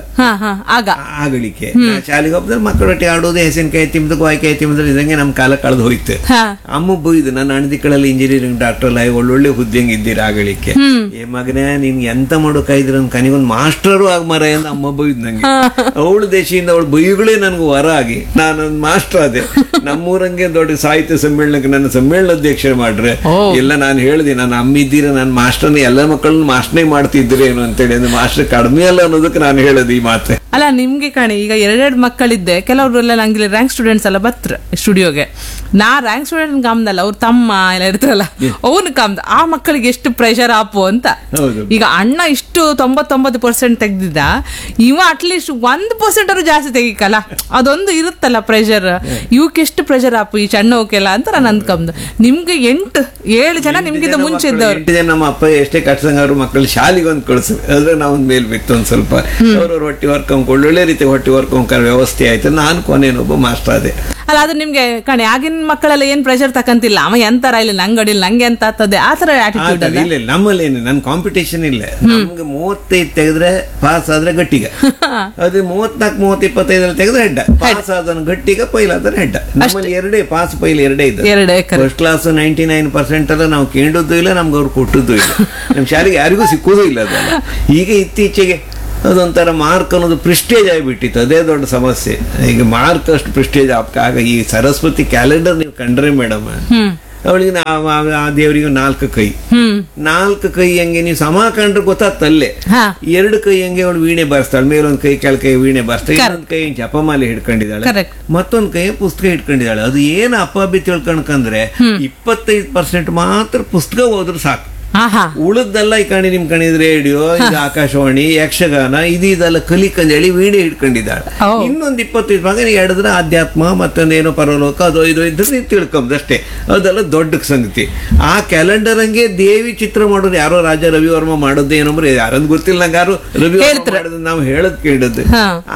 ಆಗಲಿಕ್ಕೆ. ಶಾಲೆಗೆ ಹೋಗ್ತಾರೆ ಮಕ್ಕಳೊಟ್ಟಿಗೆ ಆಡೋದು, ಹೆಸರಿನಕಾಯಿ ತಿಂಬದು ಕಾಯಿಕಾಯಿ ತಿಂಬದ್ರೆ ಇದಂಗೆ ನಮ್ ಕಾಲ ಕಳೆದು ಹೋಯ್ತು. ಅಮ್ಮ ಬೈದು ನನ್ನ ಅಣದಿಕ್ಕಳಲ್ಲಿ ಇಂಜಿನಿಯರಿಂಗ್ ಡಾಕ್ಟರ್ ಅಲ್ಲ ಒಳ್ಳೊಳ್ಳೆ ಹುದ್ದೆಂಗ್ ಇದ್ದೀರ ಆಗಲಿಕ್ಕೆ. ಏ ಮಗನೇ ನೀನ್ ಎಂತ ಮಾಡೋಕಾಯ್ದ್ರ ಕನಿಗೊಂದು ಮಾಸ್ಟರು ಆಗ ಮರ ಎಂದು ಅಮ್ಮ ಬೈದ್ ನಂಗೆ. ಅವಳು ದೇಶದಿಂದ ಅವಳು ಬೈಗಳೇ ನನ್ಗೆ ವರ ಆಗಿ ನಾನೊಂದು ಮಾಸ್ಟರ್ ಆದೆ. ನಮ್ಮೂರಂಗೆ ದೊಡ್ಡ ಸಾಹಿತ್ಯ ಸಮ್ಮೇಳನಕ್ಕೆ ನನ್ನ ಸಮ್ಮೇಳನ ಅಧ್ಯಕ್ಷರು ಮಾಡ್ರೆ ಎಲ್ಲ ನಾನು ಹೇಳಿದೆ, ನಾನು ಅಮ್ಮ ಇದ್ದೀರ ನನ್ನ ಮಾಸ್ಟರ್ನ ಎಲ್ಲ ಮಕ್ಕಳನ್ನ ಮಾಸ್ಟರ್ನೇ ಮಾಡ್ತಿದ್ರೇನು ಅಂತೇಳಿ. ಅಂದ್ರೆ ಮಾಸ್ಟರ್ ಕಡಿಮೆ ಅಲ್ಲ ಅನ್ನೋದಕ್ಕೆ ನಾನು ಹೇಳೋದು ಈ ಮಾತೆ. ಅಲ್ಲ ನಿಮ್ಗೆ ಕಾಣಿ ಈಗ ಎರಡೆರಡು ಮಕ್ಕಳಿದ್ದೆ, ಕೆಲವ್ರೆಲ್ಲ ನಂಗೆ ರ್ಯಾಂಕ್ ಸ್ಟೂಡೆಂಟ್ಸ್ ಎಲ್ಲ ಬತ್ರ ಸ್ಟುಡಿಯೋಗೆ. ನಾ ರ್ಯಾಂಕ್ ಸ್ಟೂಡೆಂಟ್ ಕಾಮ್ದಲ್ಲ, ಅವ್ರ ತಮ್ಮ ಎಲ್ಲ ಇರ್ತಾರಲ್ಲ ಅವ್ನ ಕಾಮ್ದ. ಆ ಮಕ್ಕಳಿಗೆ ಎಷ್ಟು ಪ್ರೆಷರ್ ಆಪು ಅಂತ. ಈಗ ಅಣ್ಣ ಇಷ್ಟು ತೊಂಬತ್ತೊಂಬತ್ತು ಪರ್ಸೆಂಟ್ ತೆಗ್ದಿದ್ದ, ಇವ ಅಟ್ಲೀಸ್ಟ್ ಒಂದ್ ಪರ್ಸೆಂಟ್ ಅವರು ಜಾಸ್ತಿ ತೆಗಿಕಲ್ಲ, ಅದೊಂದು ಇರುತ್ತಲ್ಲ ಪ್ರೆಷರ್. ಇವಕ್ಕೆ ಎಷ್ಟು ಪ್ರೆಷರ್ ಆಪು ಈ ಸಣ್ಣ ಹೋಕೆಲ್ಲ ಅಂತ ನಾನು ಅಂದ್ಕೊಂಡ್. ನಿಮ್ಗೆ ಎಂಟು ಏಳು ಜನ ನಿಮ್ಗಿಂತ ಮುಂಚೆ ಇದ್ದವ್ರು. ಎಂಟು ಜನ ನಮ್ಮ ಅಪ್ಪ ಎಷ್ಟೇ ಕಟ್ಸಂಗ ಅವ್ರ ಮಕ್ಕಳು ಶಾಲೆಗೆ ಒಂದು ಕಳ್ಸ ಅದ್ರ ನಾವು ಒಂದ್ ಮೇಲ್ ಬಿತ್ತು ಒಂದ್ ಸ್ವಲ್ಪ. ಅವ್ರವ್ರ ಹೊಟ್ಟಿ ವರ್ಕೊಂಡ್ ಒಳ್ಳೊಳ್ಳೆ ರೀತಿ ಹೊಟ್ಟಿ ವರ್ಕೊಂಡ್ ವ್ಯವಸ್ಥೆ ಆಯ್ತು. ನಾನು ಕೊನೆನೊಬ್ಬ ಮಾಸ್ಟರ್ ಅದೇ. ಅಲ್ಲ ಅದು ನಿಮ್ಗೆ ಕಣೆ ಆಗಿನ ಮಕ್ಕಳೆಲ್ಲ ಏನ್ ಪ್ರೆಷರ್ ತಕಂತಿಲ್ಲ, ಅವ ಎಂತರ ಇಲ್ಲ ನಂಗೆ ಅಡಿಲ್ಲ ನಂಗೆ ಅಂತ ಆಗ್ತದೆ ಆ ತರ ಆಟಿಟ್ಯೂಡ್ ಅಲ್ಲ. ಇಲ್ಲ ನಮ್ಮಲ್ಲಿ ಏನು ನನ್ ಕಾಂಪಿಟೇಷನ್ ಇಲ್ಲ. ನಮ್ಗೆ ಮೂವತ್ತೈದು ತೆಗೆದ್ರೆ ಪಾಸ್ ಆದ್ರೆ ಗಟ್ಟಿಗ, ಅದು ಮೂವತ್ನಾಲ್ಕು ಮೂವತ್ ಇಪ್ಪತ್ತೈದರಲ್ಲಿ ತೆಗೆದ್ರೆ ಹೆಡ್ಡ. ಪಾಸ್ ಆದ ಗಟ್ಟಿಗ, ಪೈಲ್ ಆದ್ರೆ ಹೆಡ್ಡ. ನಮ್ಮಲ್ಲಿ ಎರಡೇ ಪಾಸ್ ಪೈಲ್ ಎರಡೇ ಇದ್ದ. First class ninety nine percent ಅಲ್ಲ ನಾವು ಕೇಂಡದ್ದು ಇಲ್ಲ, ನಮ್ಗೆ ಅವ್ರು ಕೊಟ್ಟದ್ದು ಇಲ್ಲ. ನಮ್ ಶಾಲೆಗೆ ಯಾರಿಗೂ ಸಿಕ್ಕುದೂ ಇಲ್ಲ ಅದಲ್ಲ. ಈಗ ಇತ್ತೀಚೆಗೆ ಅದೊಂಥರ ಮಾರ್ಕ್ ಅನ್ನೋದು ಪ್ರಿಸ್ಟೇಜ್ ಆಗಿಬಿಟ್ಟಿತ್ತು. ಅದೇ ದೊಡ್ಡ ಸಮಸ್ಯೆ. ಈಗ ಮಾರ್ಕ್ ಅಷ್ಟು ಪ್ರಿಸ್ಟೇಜ್ ಆಗ ಈ ಸರಸ್ವತಿ ಕ್ಯಾಲೆಂಡರ್ ನೀವು ಕಂಡ್ರೆ ಮೇಡಮ್, ಅವಳಿಗೆ ಆ ದೇವರಿಗೆ ನಾಲ್ಕು ಕೈ, ನಾಲ್ಕು ಕೈ ಹೆಂಗೆ ನೀವು ಸಮ ಕಂಡ್ರೆ ಗೊತ್ತಾಗ್ತಲ್ಲೇ. ಎರಡು ಕೈ ಹೆಂಗೆ ಅವಳು ವೀಣೆ ಬರ್ಸ್ತಾಳೆ, ಮೇಲೊಂದ್ ಕೈ ಕೆಳ ಕೈ ವೀಣೆ ಬರ್ಸ್ತಾಳೆ, ಇನ್ನೊಂದ್ ಕೈ ಜಪಮಾಲೆ ಹಿಡ್ಕೊಂಡಿದ್ದಾಳೆ, ಮತ್ತೊಂದ್ ಕೈ ಪುಸ್ತಕ ಹಿಡ್ಕೊಂಡಿದ್ದಾಳೆ. ಅದು ಏನು ಅಪ್ಪಾಬಿ ತಿಳ್ಕೊಂಡ್ಕಂದ್ರೆ ಇಪ್ಪತ್ತೈದು ಪರ್ಸೆಂಟ್ ಮಾತ್ರ ಪುಸ್ತಕ ಹೋದ್ರು ಸಾಕು. ಉಳಿದೆಲ್ಲ ಈ ಕಣಿ ನಿಮ್ ಕಣಿದ್ ರೇಡಿಯೋ, ಇದು ಆಕಾಶವಾಣಿ, ಯಕ್ಷಗಾನ, ಇದು ಇದೆಲ್ಲ ಕಲಿಕಂದ್ ಹೇಳಿ ವೀಣೆ ಹಿಡ್ಕೊಂಡಿದ್ದಾಳೆ. ಇನ್ನೊಂದ್ ಇಪ್ಪತ್ತೈದು ಭಾಗ ಎಡದ್ರ ಅಧ್ಯಾತ್ಮ ಮತ್ತೊಂದೇನೋ ಪರಲೋಕ ಅದೋ ಇದೋ ಇದ್ರೆ ತಿಳ್ಕೊಂಬದಷ್ಟೇ. ಅದೆಲ್ಲ ದೊಡ್ಡ ಸಂಗತಿ. ಆ ಕ್ಯಾಲೆಂಡರ್ ಹಂಗೆ ದೇವಿ ಚಿತ್ರ ಮಾಡೋರು ಯಾರೋ ರಾಜ ರವಿವರ್ಮ ಮಾಡೋದು ಏನಂದ್ರೆ ಯಾರಂದ್ ಗೊತ್ತಿಲ್ಲ ನಂಗೆ. ಯಾರು ರವಿ ಮಾಡೋದು ನಾವು ಹೇಳದ್ ಕೇಳದ್ದು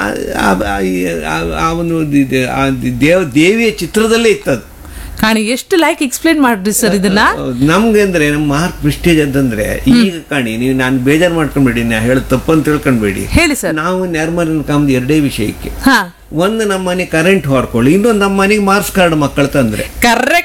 ಆ ಒಂದು ದೇವ ದೇವಿಯ ಚಿತ್ರದಲ್ಲೇ ಇತ್ತದು. ಕಾಣಿ ಎಷ್ಟು ಲೈಕ್ ಎಕ್ಸ್ಪ್ಲೇನ್ ಮಾಡ್ರಿ ಸರ್ ಇದನ್ನ. ನಮ್ಗೆ ಅಂದ್ರೆ ನಮ್ ಮಾರ್ಕ್ ಪ್ರಿಸ್ಟೇಜ್ ಅಂತಂದ್ರೆ ಈಗ ಕಾಣಿ ನೀವು ನಾನು ಬೇಜಾರ್ ಮಾಡ್ಕೊಂಡ್ಬೇಡಿ, ನಾ ಹೇಳ ತಪ್ಪಂತ ತಿಳ್ಕೊಂಡ್ಬೇಡಿ. ಹೇಳಿ ಸರ್. ನಾವು ನ್ಯಾರ್ಮರಿನ ಕಾಮ್ದು ಎರಡೇ ವಿಷಯಕ್ಕೆ. ಒಂದು ನಮ್ಮ ಮನೆ ಕರೆಂಟ್ ಹೊರ್ಕೊಳ್ಳಿ, ಇನ್ನೊಂದು ನಮ್ಮ ಮನೆಗೆ ಮಾರ್ಕ್ಸ್ ಕಾರ್ಡ್ ಮಕ್ಕಳು ತಂದ್ರೆ ಕರೆಕ್ಟ್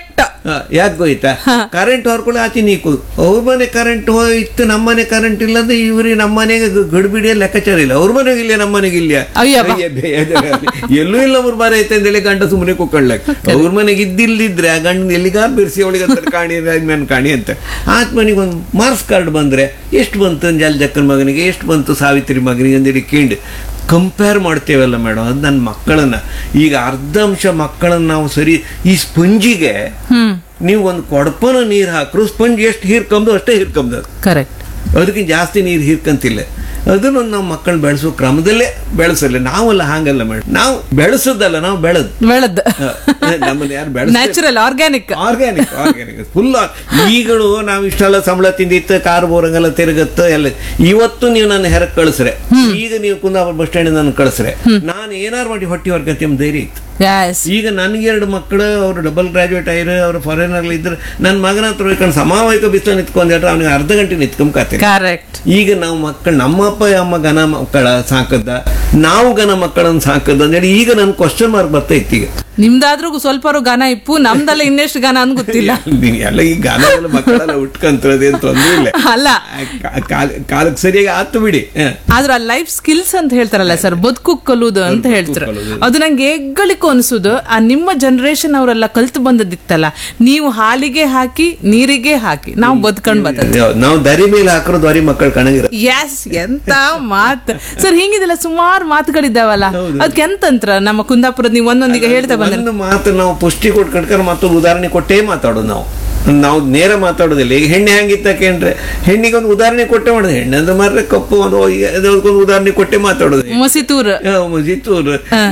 ಯಾಕೆ ಹೋಯ್ತಾ ಕರೆಂಟ್ ಹೊರ್ಕೊಳ್ಳಿ ಆಚೆ ನೀಕು ಅವ್ರ ಮನೆ ಕರೆಂಟ್ ಹೋಯ್ತು ನಮ್ಮ ಮನೆ ಕರೆಂಟ್ ಇಲ್ಲ ಅಂದ್ರೆ ಇವ್ರಿಗೆ ನಮ್ಮ ಮನೆಗೆ ಗಡಿಬಿಡಿಯ ಲೆಕ್ಕಾಚಾರ ಇಲ್ಲ ಅವ್ರ ಮನೆಗೆ ಇಲ್ಲ ನಮ್ಮ ಮನೆಗೆ ಇಲ್ಲ ಅಯ್ಯಪ್ಪ. ಎಲ್ಲೂ ಇಲ್ಲ ಅವ್ರ ಮನೆ ಐತೆ ಅಂತೇಳಿ ಗಂಡ ಸುಮ್ಮನೆ ಕುಕ್ಕಳ್ಲಕ್ ಅವ್ರ ಮನೆಗೆ ಇದ್ದಿಲ್ದಿದ್ರೆ ಆ ಗಂಡ ಎಲ್ಲಿಗಾರ ಬಿರ್ಸಿ ಅವಳಿಗೆ ಅಂತ ಕಾಣಿ ಮೇನ್ ಕಾಣಿ ಅಂತ ಆತ ಮನೆಗೆ ಒಂದು ಮಾರ್ಕ್ಸ್ ಕಾರ್ಡ್ ಬಂದ್ರೆ ಎಷ್ಟು ಬಂತು ಜಲ್ ಜಕ್ಕನ ಮಗನಿಗೆ ಎಷ್ಟು ಬಂತು ಸಾವಿತ್ರಿ ಮಗನಿಗೆ ಅಂತೇಳಿ ಕೇಳಿ ಕಂಪೇರ್ ಮಾಡ್ತೇವಲ್ಲ ಮೇಡಮ್ ಅದು ನನ್ನ ಮಕ್ಕಳನ್ನ ಈಗ ಅರ್ಧಾಂಶ ಮಕ್ಕಳನ್ನ ನಾವು ಸರಿ ಈ ಸ್ಪಂಜಿಗೆ ನೀವು ಒಂದು ಕೊಡಪನ ನೀರು ಹಾಕ್ರು ಸ್ಪಂಜ್ ಎಷ್ಟು ಹೀರ್ಕೊಂಬದು ಅಷ್ಟೇ ಹೀರ್ಕೊಂಬದು ಕರೆಕ್ಟ್. ಅದಕ್ಕೆ ಜಾಸ್ತಿ ನೀರು ಹೀರ್ಕಂತಿಲ್ಲ ಅದನ್ನು ನಾವು ಮಕ್ಕಳು ಬೆಳೆಸೋ ಕ್ರಮದಲ್ಲೇ ಬೆಳೆಸಲ್ಲ ನಾವಲ್ಲ ಹಾಗಲ್ಲ ಮೇಡಮ್ ನಾವು ಬೆಳೆಸೋದಲ್ಲ ನಾವು ಬೆಳೆದ್ ಬೆಳೆದ್ ನಮ್ಮನ್ನ ಯಾರು ಬೆಳೆಸ natural organic organic organic full ಈಗಳು ನಾವು ಇಷ್ಟೆಲ್ಲ ಸಂಬಳ ತಿಂದಿತ್ತು ಕಾರ್ ಬೋರಂಗೆಲ್ಲ ತಿರುಗತ್ತು ಎಲ್ಲ ಇವತ್ತು ನೀವು ನನ್ನ ಹೆರಕ್ ಕಳಿಸ್ರೆ ಈಗ ನೀವು ಕುಂದಾಪುರ ಬಸ್ ಸ್ಟ್ಯಾಂಡ್ ನನ್ನ ಕಳಿಸ್ರೆ ನಾನು ಏನಾರು ಮಾಡಿ ಹೊಟ್ಟಿ ವರ್ಗತಿ ಎಂಬ ಧೈರ್ಯ ಇತ್ತು. ಈಗ ನನ್ಗೆ ಎರಡು ಮಕ್ಕಳು ಅವರು ಡಬಲ್ ಗ್ರಾಜುಯೇಟ್ ಆಗಿರೋ ಅವ್ರು ಫಾರಿನರ್ ಇದ್ರೆ ನನ್ನ ಮಗನ ಹತ್ರ ಹೋಗ್ಕೊಂಡು ಸಮಾವಯಕ ಬಿಸಿಲು ನಿಂತ್ಕೊಂಡ್ರೆ ಅವ್ನಿಗೆ ಅರ್ಧ ಗಂಟೆ ನಿಂತ್ಕೊಂಬಕತ್ತೆ. ಕರೆಕ್ಟ್. ಈಗ ನಾವು ಮಕ್ಕಳು ನಮ್ಮ ಅಪ್ಪ ಅಮ್ಮ ಗನ ಮಕ್ಕಳ ಸಾಕದ್ದ ನಾವು ಗನ ಮಕ್ಕಳನ್ನ ಸಾಕದ ಅಂತೇಳಿ ಈಗ ನನ್ ಕ್ವಶನ್ ಮಾರ್ಕ್ ಬರ್ತೈತಿ. ಈಗ ನಿಮ್ದಾದ್ರೂ ಸ್ವಲ್ಪ ಗಾನ ಇಪ್ಪು ನಮ್ದಲ್ಲ ಇನ್ನೆಷ್ಟು ಗಾನ ಅನ್ ಗೊತ್ತಿಲ್ಲ ಎಲ್ಲ ಈ ಗಾನ ಮಕ್ಕಳೆಲ್ಲ ಉಟ್ಕಂತದೆ ಅಂತ ತೊಂದ್ರೆ ಇಲ್ಲ ಅಲ್ಲ ಕಾಲಕ್ಕೆ ಸರಿಯಾಗಿ ಆತು ಬಿಡಿ. ಆದ್ರೆ ಆ ಲೈಫ್ ಸ್ಕಿಲ್ಸ್ ಅಂತ ಹೇಳ್ತಾರಲ್ಲ ಸರ್ ಬದುಕು ಕಲುದು ಅಂತ ಹೇಳ್ತಾರೆ ಅದು ನಂಗೆ ಹೆಗ್ಗಳಿಕೆ ಅನ್ಸುದು ಆ ನಿಮ್ಮ ಜನರೇಷನ್ ಅವರೆಲ್ಲ ಕಲ್ತು ಬಂದದಿತ್ತಲ್ಲ ನೀವು ಹಾಲಿಗೆ ಹಾಕಿ ನೀರಿಗೆ ಹಾಕಿ ನಾವು ಬದುಕೊಂಡ್ ಬರ್ತದೆ ನಾವು ದರಿ ಮೇಲೆ ಹಾಕಿರೋ ದ್ವಾರಿ ಮಕ್ಕಳು ಕಣಗಿರ. ಎಸ್ ಎಂತ ಮಾತ್ ಸರ್ ಹಿಂಗಿದೆಲ್ಲ ಸುಮಾರು ಮಾತುಗಳಿದ್ದಾವಲ್ಲ ಅದಕ್ಕೆ ಎಂತಂತ್ರ ನಮ್ಮ ಕುಂದಾಪುರದ ನೀವು ಒಂದೊಂದಿಗೆ ಹೇಳ್ತಾ ಬಂದ್ರೆ ಒಂದು ಮಾತು ನಾವು ಪುಷ್ಟಿ ಕೊಟ್ಕೊಂಡ್ರೆ ಮತ್ತೊಂದು ಉದಾಹರಣೆ ಕೊಟ್ಟೇ ಮಾತಾಡೋದು ನಾವು ನಾವು ನೇರ ಮಾತಾಡೋದಿಲ್ಲ. ಈಗ ಹೆಣ್ಣೆ ಹೆಂಗಿತ್ತಕೇನ್ರೆ ಹೆಣ್ಣಿಗೆ ಒಂದು ಉದಾಹರಣೆ ಕೊಟ್ಟೆ ಮಾಡೋದು ಹೆಣ್ಣು ಅಂದ್ರೆ ಮಾರ್ರೆ ಕಪ್ಪು ಒಂದು ಉದಾಹರಣೆ ಕೊಟ್ಟೆ ಮಾತಾಡೋದು. ಮಸಿತೂರ್ ಮಸಿತೂರ್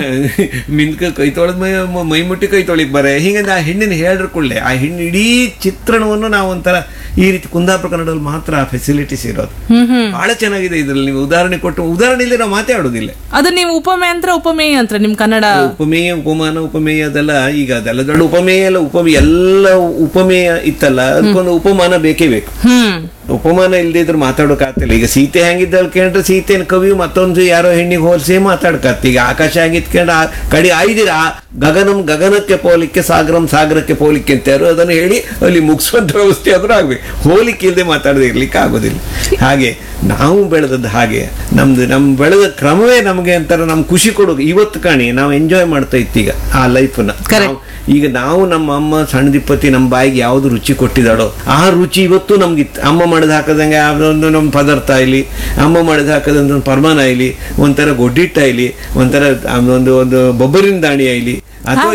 ಮಿನ್ಕ ಕೈ ತೊಳೆದ ಮೈ ಮೈ ಮುಟ್ಟಿ ಕೈ ತೊಳಿಕ್ ಬರ ಹಿಂಗಂದ್ರೆ ಆ ಹೆಣ್ಣಿನ ಹೇಳ್ರ ಕೊಳ್ಳೆ ಆ ಹೆಣ್ಣು ಇಡೀ ಚಿತ್ರಣವನ್ನು ನಾವು ಒಂಥರ ಈ ರೀತಿ ಕುಂದಾಪುರ ಕನ್ನಡದಲ್ಲಿ ಮಾತ್ರ ಫೆಸಿಲಿಟೀಸ್ ಇರೋದು ಬಹಳ ಚೆನ್ನಾಗಿದೆ. ಇದ್ರಲ್ಲಿ ನೀವು ಉದಾಹರಣೆ ಕೊಟ್ಟು ಉದಾಹರಣೆ ಇಲ್ಲಿ ನಾವು ಮಾತಾಡೋದಿಲ್ಲ. ಅದು ನೀವು ಉಪಮೇಯ ಅಂತ ಉಪಮೇಯ ಅಂತ ನಿಮ್ ಕನ್ನಡ ಉಪಮೇಯ ಉಪಮಾನ ಉಪಮೇಯ ಅದೆಲ್ಲ ಈಗ ಅದೆಲ್ಲ ದೊಡ್ಡ ಉಪಮೇಯ ಎಲ್ಲ ಉಪಮೇಯ ಎಲ್ಲ ಉಪಮೇಯ ಇತ್ತಲ್ಲ ಅದಕ್ಕೊಂದು ಉಪಮಾನ ಬೇಕೇ ಬೇಕು. ಉಪಮಾನ ಇಲ್ದಿದ್ರು ಮಾತಾಡೋಕಾಗ್ತಿಲ್ಲ. ಈಗ ಸೀತೆ ಹೆಂಗಿದ್ದಳು ಕೇಳ್ರೆ ಸೀತೆನ ಕವಿಯು ಮತ್ತೊಂದು ಯಾರೋ ಹೆಣ್ಣಿಗೆ ಹೋಲಿಸಿ ಮಾತಾಡ್ಕತ್ತ. ಈಗ ಆಕಾಶ ಹೆಂಗಿತ್ಕೊಂಡ್ರೆ ಕಡಿ ಆಯ್ದಿರ ಗಗನಂ ಗಗನಕ್ಕೆ ಪೋಲಿಕ್ಕೆ ಸಾಗರಂ ಸಾಗರಕ್ಕೆ ಪೋಲಿಕ್ಕೆ ಅಂತಾರು ಅದನ್ನು ಹೇಳಿ ಅಲ್ಲಿ ಮುಗಿಸುವಂತ ವ್ಯವಸ್ಥೆ ಆದ್ರೂ ಆಗ್ಬೇಕು. ಹೋಲಿಕೆ ಇಲ್ಲದೆ ಮಾತಾಡದೆ ಇರ್ಲಿಕ್ಕೆ ಆಗೋದಿಲ್ಲ. ಹಾಗೆ ನಾವು ಬೆಳೆದದ್ದು ಹಾಗೆ ನಮ್ದು ನಮ್ ಬೆಳೆದ ಕ್ರಮವೇ ನಮಗೆ ಅಂತಾರೆ ನಮ್ ಖುಷಿ ಕೊಡೋದು. ಇವತ್ತು ಕಾಣಿ ನಾವು ಎಂಜಾಯ್ ಮಾಡ್ತಾ ಇತ್ತೀಗ ಆ ಲೈಫ್ನ. ಈಗ ನಾವು ನಮ್ಮ ಅಮ್ಮ ಸಣ್ಣದಿಪ್ಪತ್ತಿ ನಮ್ಮ ಬಾಯಿಗೆ ಯಾವ್ದು ರುಚಿ ಕೊಟ್ಟಿದ್ದಾಳೋ ಆ ರುಚಿ ಇವತ್ತು ನಮ್ಗಿತ್ತು. ಅಮ್ಮ ಮಾಡಿದ ಹಾಕದಂಗೆ ಯಾವ್ದೊಂದು ನಮ್ಮ ಪದಾರ್ಥ ಇಲ್ಲಿ ಅಮ್ಮ ಮಾಡಿದ ಹಾಕದಂತ ಒಂದು ಪರ್ಮಾನ ಇಲ್ಲಿ ಒಂಥರ ಗೊಡ್ಡಿಟ್ಟ ಇಲ್ಲಿ ಒಂಥರ ಒಂದು ಒಂದು ಬೊಬ್ಬರಿನ ದಾಣಿ ಇಲ್ಲಿ ಅಥವಾ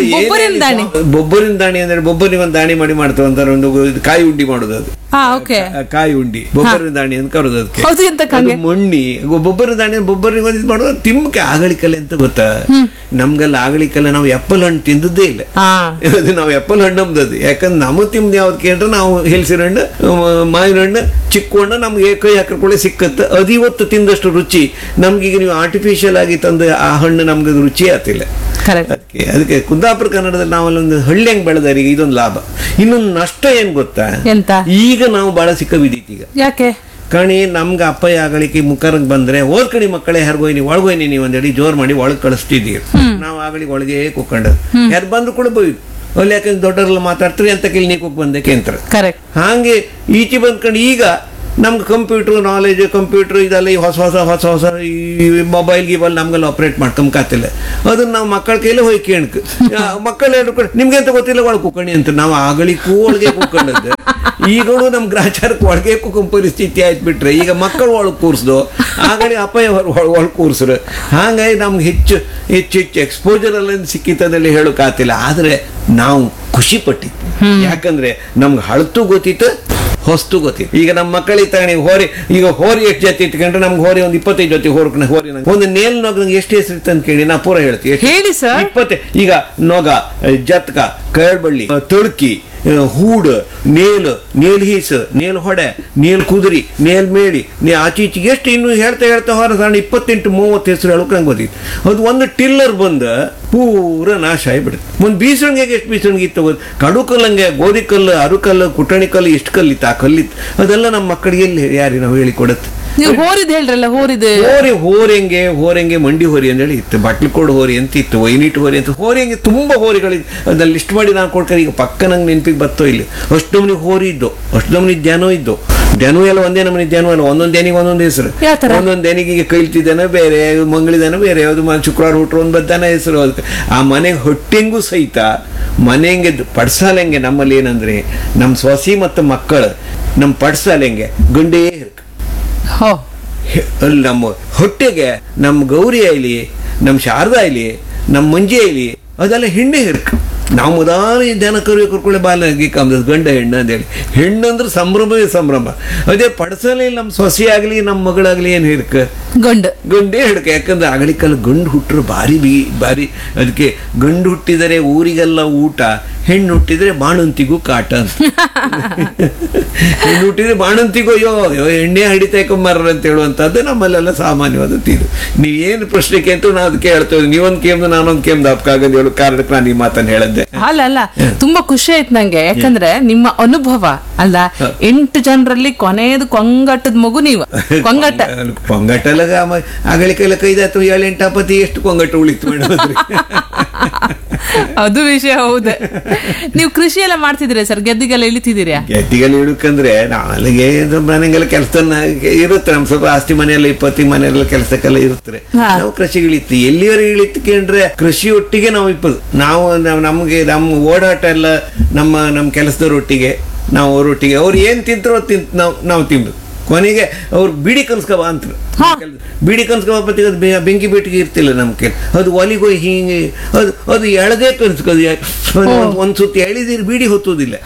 ಬೊಬ್ಬರಿನ ದಾಣಿ ಅಂದ್ರೆ ಬೊಬ್ಬರಿಗೆ ಒಂದು ದಾಣಿ ಮಾಡಿ ಮಾಡ್ತಾವ ಅಂತಾರೆ ಒಂದು ಕಾಯಿ ಉಂಡಿ ಮಾಡೋದು. ಅದು ಕಾಯಿ ಉಂಡಿ ಬೊಬ್ಬರಿನ ದಾಣಿ ಅಂತ ಕರೋದು. ಅದಕ್ಕೆ ಮೊಣ್ಣಿ ಬೊಬ್ಬರಿನ ದಾಣಿ ಬೊಬ್ಬರಿಗೆ ಒಂದು ಮಾಡೋದು ತಿಮ್ಮಕ್ಕೆ ಆಗಲಿಕಲೆ ಅಂತ ಗೊತ್ತಾ. ನಮ್ಗೆಲ್ಲ ಆಗಲಿಕಲ್ಲ ನಾವು ಎಪ್ಪಲ್ ಹಣ್ಣು ತಿಂದದ್ದೇ ಇಲ್ಲ. ಅದು ನಾವು ಎಪ್ಪಲ್ ಹಣ್ಣು ನಮ್ದದು. ಯಾಕಂದ್ರೆ ನಮ್ಮ ತಿಮ್ದು ಯಾವ್ದು ಕೇಳ್ರೆ ನಾವು ಹೆಲ್ಸಿನ ಹಣ್ಣು ಮಾವಿನ ಹಣ್ಣು ಚಿಕ್ಕ ಹಣ್ಣು ನಮ್ಗೆ ಕೈ ಹಾಕಿಕೊಳ್ಳಿ ಸಿಕ್ಕತ್ತೆ. ಅದು ಇವತ್ತು ತಿಂದಷ್ಟು ರುಚಿ ನಮ್ಗೀಗ ನೀವು ಆರ್ಟಿಫಿಷಿಯಲ್ ಆಗಿ ತಂದ ಆ ಹಣ್ಣು ನಮ್ಗೆ ರುಚಿ ಆಗ್ತಿಲ್ಲ. ಅದಕ್ಕೆ ಅದಕ್ಕೆ ಕುಂದಾಪುರ ಕನ್ನಡದಲ್ಲಿ ನಾವಲ್ಲೊಂದು ಹಳ್ಳಿ ಹೆಂಗ್ ಬೆಳೆದಾರೆ ಈಗ ಇದೊಂದು ಲಾಭ. ಇನ್ನೊಂದು ನಷ್ಟ ಏನ್ ಗೊತ್ತಾ, ಈಗ ನಾವು ಬಹಳ ಸಿಕ್ಕ ಬಿದ್ದೀತಿ. ಈಗ ಯಾಕೆ ಕಣಿ ನಮ್ಗೆ ಅಪ್ಪಯ್ಯ ಆಗಲಿಕ್ಕೆ ಮುಖರಂಗ್ ಬಂದ್ರೆ ಓದ್ ಕಣಿ ಮಕ್ಕಳೇ ಹೆರ್ಗೋಯ್ನಿ ಒಳಗೋಯ್ನಿ ನೀವು ಒಂದೇಳಿ ಜೋರ್ ಮಾಡಿ ಒಳಗ್ ಕಳಿಸ್ತಿದ್ದೀರಿ. ನಾವು ಆಗಲಿ ಒಳಗೆ ಕೂಕೊಂಡದ್ದು ಯಾರು ಬಂದ್ರು ಕೂಡ ಬೋಯ್ದು ಅಲ್ಲಿ ಯಾಕಂದ್ರೆ ದೊಡ್ಡರೆಲ್ಲ ಮಾತಾಡ್ತಾರೆ ಅಂತ ಕೇಳಿ ನೀ ಕೂಕ್ ಬಂದಕ್ಕೆ ಅಂತಾರೆ. ಹಾಗೆ ಈಚೆ ಬಂದ್ಕೊಂಡು ಈಗ ನಮ್ಗೆ ಕಂಪ್ಯೂಟರ್ ನಾಲೆಜ್ ಕಂಪ್ಯೂಟರ್ ಇದೆಲ್ಲ ಈ ಹೊಸ ಹೊಸ ಹೊಸ ಹೊಸ ಈ ಮೊಬೈಲ್ ಗಿಬಲ್ ನಮ್ಗೆಲ್ಲ ಆಪರೇಟ್ ಮಾಡ್ಕೊಂಬಕಾತಿಲ್ಲ. ಅದನ್ನ ನಾವು ಮಕ್ಕಳ ಕೈಲಿ ಹೋಗಿ ಕೇಳಕ್ ಮಕ್ಕಳು ಹೇಳ್ಕೊಂಡು ನಿಮ್ಗೆ ಅಂತ ಗೊತ್ತಿಲ್ಲ ಒಳಗೆ ಕೂಕಣಿ ಅಂತ. ನಾವು ಆಗಲಿಕ್ಕೂ ಒಳಗೆ ಕೂಕೊಂಡದ್ದು ಈಗಳು ನಮ್ ಗ್ರಾಚಾರಕ್ಕೆ ಒಳಗೆ ಕೂಕೊಂಡ್ ಪರಿಸ್ಥಿತಿ ಆಯ್ತು ಬಿಟ್ರೆ ಈಗ ಮಕ್ಕಳು ಒಳಗೆ ಕೂರ್ಸ್ದು ಆಗಲಿ ಅಪ್ಪಯ್ಯ ಒಳಗೆ ಕೂರ್ಸ್ರು. ಹಾಗಾಗಿ ನಮ್ಗೆ ಹೆಚ್ಚು ಹೆಚ್ಚು ಹೆಚ್ಚು ಎಕ್ಸ್ಪೋಜರ್ ಎಲ್ಲ ಸಿಕ್ಕಿತ್ತದಲ್ಲಿ ಹೇಳೋಕಾತಿಲ್ಲ. ಆದ್ರೆ ನಾವು ಖುಷಿ ಪಟ್ಟಿತ್ತು. ಯಾಕಂದ್ರೆ ನಮ್ಗೆ ಹಳತು ಗೊತ್ತಿತ್ತು ಹೊಸ್ತು ಗೊತ್ತಿತ್ತು. ಈಗ ನಮ್ಮ ಮಕ್ಕಳಿಗೆ ತಗೊಂಡು ಹೋರಿ ಈಗ ಹೋರಿ ಎಷ್ಟು ಜೊತೆ ಇಟ್ಕೊಂಡ್ರೆ ನಮ್ಗೆ ಹೋರಿ ಒಂದು ಇಪ್ಪತ್ತೈದು ಜೊತೆ ಹೋರ್ಕ ಹೋರಿ ಒಂದು ನೇಲ್ ನೊಗ ನಂಗೆ ಎಷ್ಟು ಹೆಸರು ಇತ್ತು ಅಂತ ಕೇಳಿ ನಾ ಪೂರ ಹೇಳ್ತೀವಿ. ಇಪ್ಪತ್ತೈ ಈಗ ನೊಗ ಜತ್ಕ ಕಳ್ಬಳ್ಳಿ ತುಳ್ಕಿ ಹೂಡ್ ನೇಲ್ ನೇಲ್ ಹೀಸ್ ನೇಲ್ ಹೊಡೆ ನೇಲ್ ಕುದುರಿ ನೇಲ್ ಮೇಳಿ ನೇ ಆಚೀಚಿಗೆ ಎಷ್ಟು ಇನ್ನು ಹೇಳ್ತಾ ಹೇಳ್ತಾ ಹೊರ ಸಣ್ಣ ಇಪ್ಪತ್ತೆಂಟು ಮೂವತ್ತು ಹೆಸರು ಹೇಳೋಕೆ ನಂಗೆ ಗೊತ್ತಿತ್ತು. ಅದು ಒಂದು ಟಿಲ್ಲರ್ ಬಂದ ಪೂರ ನಾಶ ಆಗಿಬಿಡುತ್ತೆ. ಒಂದು ಬೀಸಣಿಗೆಗೆ ಎಷ್ಟು ಬೀಸಣಿಗೆ ಇತ್ತು ಗೊತ್ತು. ಕಡು ಕಲ್ಲಂಗೆ ಗೋಧಿ ಕಲ್ಲು ಅರು ಕಲ್ಲು ಕುಟಣಿ ಕಲ್ಲು ಎಷ್ಟು ಕಲ್ಲಿತ್ತು ಆ ಕಲ್ಲಿತ್ತು ಅದೆಲ್ಲ ನಮ್ಮ ಮಕ್ಕಳಿಗೆ ಎಲ್ಲಿ ಯಾರಿಗೆ ನಾವು ಹೇಳಿಕೊಡುತ್ತೆ. ನೀವು ಹೋರಿದ್ ಹೇಳ್ರಲ್ಲ, ಹೋರಿದ್ ಹೋರಿ ಹೋರೆಂಗೆ ಹೋರೆಂಗೆ ಮಂಡಿ ಹೋರಿ ಅಂತೇಳಿ ಇತ್ತು, ಬಟ್ಲಕೋಡ್ ಹೋರಿ ಅಂತ ಇತ್ತು, ವೈನಿಟ್ ಹೋರಿ ಅಂತ, ಹೋರೆಂಗೆ ತುಂಬಾ ಹೋರಿಗಳಿದ್ದು ಅದನ್ನ ಲಿಸ್ಟ್ ಮಾಡಿ ನಾನು ಕೊಡ್ತಾರೆ. ಈಗ ಪಕ್ಕ ನಂಗೆ ನೆನಪಿಗೆ ಬರ್ತೋ ಇಲ್ಲಿ ಅಷ್ಟು ನಮ್ನಿ ಹೋರಿ ಇದ್ದು, ಅಷ್ಟು ನಮ್ನಿ ದ್ಯಾನೋ ಇದ್ದು. ದ್ಯಾನು ಎಲ್ಲ ಒಂದೇ ನಮ್ಮನೆ ದ್ಯಾನು ಅಲ್ಲ, ಒಂದೊಂದು ದ್ಯಾನಿಗೆ ಒಂದೊಂದು ಹೆಸರು. ಒಂದೊಂದು ದ್ಯಾನಿಗೆ ಕೈಲ್ತಿದ್ದಾನೆ ಬೇರೆ, ಮಂಗಳಿದಾನೆ ಬೇರೆ, ಯಾವ್ದು ಶುಕ್ರವಾರ ಹುಟ್ಟರು ಒಂದು ಬದ್ದಾನ ಹೆಸರು. ಅದಕ್ಕೆ ಆ ಮನೆಗೆ ಹೊಟ್ಟೆಂಗೂ ಸಹಿತ ಮನೆಗೆ ಪಡ್ಸಾಲೆಂಗೆ ನಮ್ಮಲ್ಲಿ ಏನಂದ್ರೆ ನಮ್ಮ ಸೊಸಿ ಮತ್ತು ಮಕ್ಕಳು ನಮ್ಮ ಪಡ್ಸಾಲೆಂಗೆ ಗಂಡೇ ಇರ್ಕ ಅಲ್ಲಿ ನಮ್ಮ ಹೊಟ್ಟೆಗೆ ನಮ್ಮ ಗೌರಿ ಆಯ್ಲಿ, ನಮ್ಮ ಶಾರದಾ ಆಯ್ಲಿ, ನಮ್ಮ ಮಂಜಿ ಆಯ್ಲಿ ಅದೆಲ್ಲ ಹೆಣ್ಣೆ ಇರ್ಕ. ನಾವು ಮೊದಲು ಜನ ಕರುವೆ ಕರ್ಕೊಳ್ಳಿ ಬಾಲಗಿ ಕಮ್ದ ಗಂಡ ಹೆಣ್ಣು ಅಂತೇಳಿ, ಹೆಣ್ಣು ಅಂದ್ರೆ ಸಂಭ್ರಮವೇ ಸಂಭ್ರಮ. ಅದೇ ಪಡಸಲೇ ನಮ್ಮ ಸೊಸೆ ಆಗಲಿ ನಮ್ಮ ಮಗಳಾಗ್ಲಿ ಏನು ಹಿಡ್ಕ ಗಂಡು ಗಂಡೇ ಹಿಡ್ಕ. ಯಾಕಂದ್ರೆ ಆಗಲಿಕ್ಕಲ್ಲ ಗಂಡು ಹುಟ್ಟರು ಭಾರಿ ಬಿ ಭಾರಿ ಅದಕ್ಕೆ ಗಂಡು ಹುಟ್ಟಿದರೆ ಊರಿಗೆಲ್ಲ ಊಟ, ಹೆಣ್ಣು ಹುಟ್ಟಿದ್ರೆ ಬಾಣಂತಿಗೂ ಕಾಟ ಅಂತ. ಹೆಣ್ಣು ಹುಟ್ಟಿದ್ರೆ ಬಾಣಂತಿಗೂ ಅಯ್ಯೋ ಎಣ್ಣೆ ಹಡಿತಾಯ್ಕೊಂಬಾರ ಅಂತ ಹೇಳುವಂಥದ್ದು ನಮ್ಮಲ್ಲೆಲ್ಲ ಸಾಮಾನ್ಯವಾದ ತೀರು. ನೀವೇನು ಪ್ರಶ್ನೆ ಕೇಂತ ನಾವು ಅದಕ್ಕೆ ಹೇಳ್ತೇವೆ, ನೀವೊಂದು ಕೇಮ್ದು ನಾನೊಂದು ಕೇಮ್ದು ಹಪ್ಕಾಗದು ಹೇಳು ಕಾರಣಕ್ಕೆ ನಾನು ಈ ಮಾತನ್ನು ಹೇಳದ್ದೆ. ಅಲ್ಲ ಅಲ್ಲ ತುಂಬಾ ಖುಷಿ ಆಯ್ತು ನಂಗೆ, ಯಾಕಂದ್ರೆ ನಿಮ್ಮ ಅನುಭವ ಅಲ್ಲ, ಎಂಟು ಜನರಲ್ಲಿ ಕೊನೆಯದು ಕೊಂಗಟ್ಟದ ಮಗು ನೀವು. ಕೊಂಗಟ್ಟ ಕೊಂಗಟ್ಟಲ್ಲ ಅಗಳಿಕೆಲ್ಲ ಕೈದಾತು ಏಳು ಎಂಟಾಪತಿ ಎಷ್ಟು ಕೊಂಗಟ್ಟು ಉಳಿತು ಮೇಡಮ್. ಅದು ವಿಷಯ ಹೌದು. ನೀವು ಕೃಷಿ ಎಲ್ಲ ಮಾಡ್ತಿದ್ದೀರಾ ಸರ್? ಗೆದ್ದಿಗೆಲ್ಲ ಇಳಿತಿದ್ದೀರಾ? ಗೆದ್ದಿಗೆಲ್ಲ ಇಳುಕಂದ್ರೆ ನಾಳೆಗೆ ಮನೆಗೆಲ್ಲ ಕೆಲಸ ಇರುತ್ತೆ, ನಮ್ ಸ್ವಲ್ಪ ಆಸ್ತಿ ಮನೆಯಲ್ಲ ಇಪ್ಪತ್ತಿ ಮನೆಯಲ್ಲ ಕೆಲಸಕ್ಕೆಲ್ಲ ಇರುತ್ತೆ. ನಾವು ಕೃಷಿಗೆ ಇಳಿತೀವಿ, ಎಲ್ಲಿವರೆಗೆ ಇಳಿತ್ಕೊಂಡ್ರೆ ಕೃಷಿ ಒಟ್ಟಿಗೆ ನಾವು ಇಪ್ಪದು ನಾವು ನಮ್ಗೆ ನಮ್ಮ ಓಡಾಟ ಎಲ್ಲ ನಮ್ಮ ನಮ್ಮ ಕೆಲಸದವರೊಟ್ಟಿಗೆ ನಾವು ಅವರೊಟ್ಟಿಗೆ ಅವ್ರು ಏನ್ ತಿಂತಾರೋ ತಿಂತ ನಾವು ನಾವು ತಿಂದು ಕೊನೆಗೆ ಅವ್ರು ಬಿಡಿ ಕನ್ಸ್ಕಬ ಅಂತ ಬಿಡಿ ಕನ್ಸ್ಕಬ ಬೆಂಕಿ ಬೇಟಿಗೆ ಇರ್ತಿಲ್ಲ ನಮ್ಗೆ. ಅದು ಒಲಿಗೋಯ್ ಹಿಂಗೆ ಅದು ಅದು ಎಳದೇ ಕನ್ಸ್ಕೋದು, ಒಂದ್ ಸುತ್ತಿ ಎಳಿದಿರಿ ಬೀಡಿ ಹೊತ್ತೋದಿಲ್ಲ.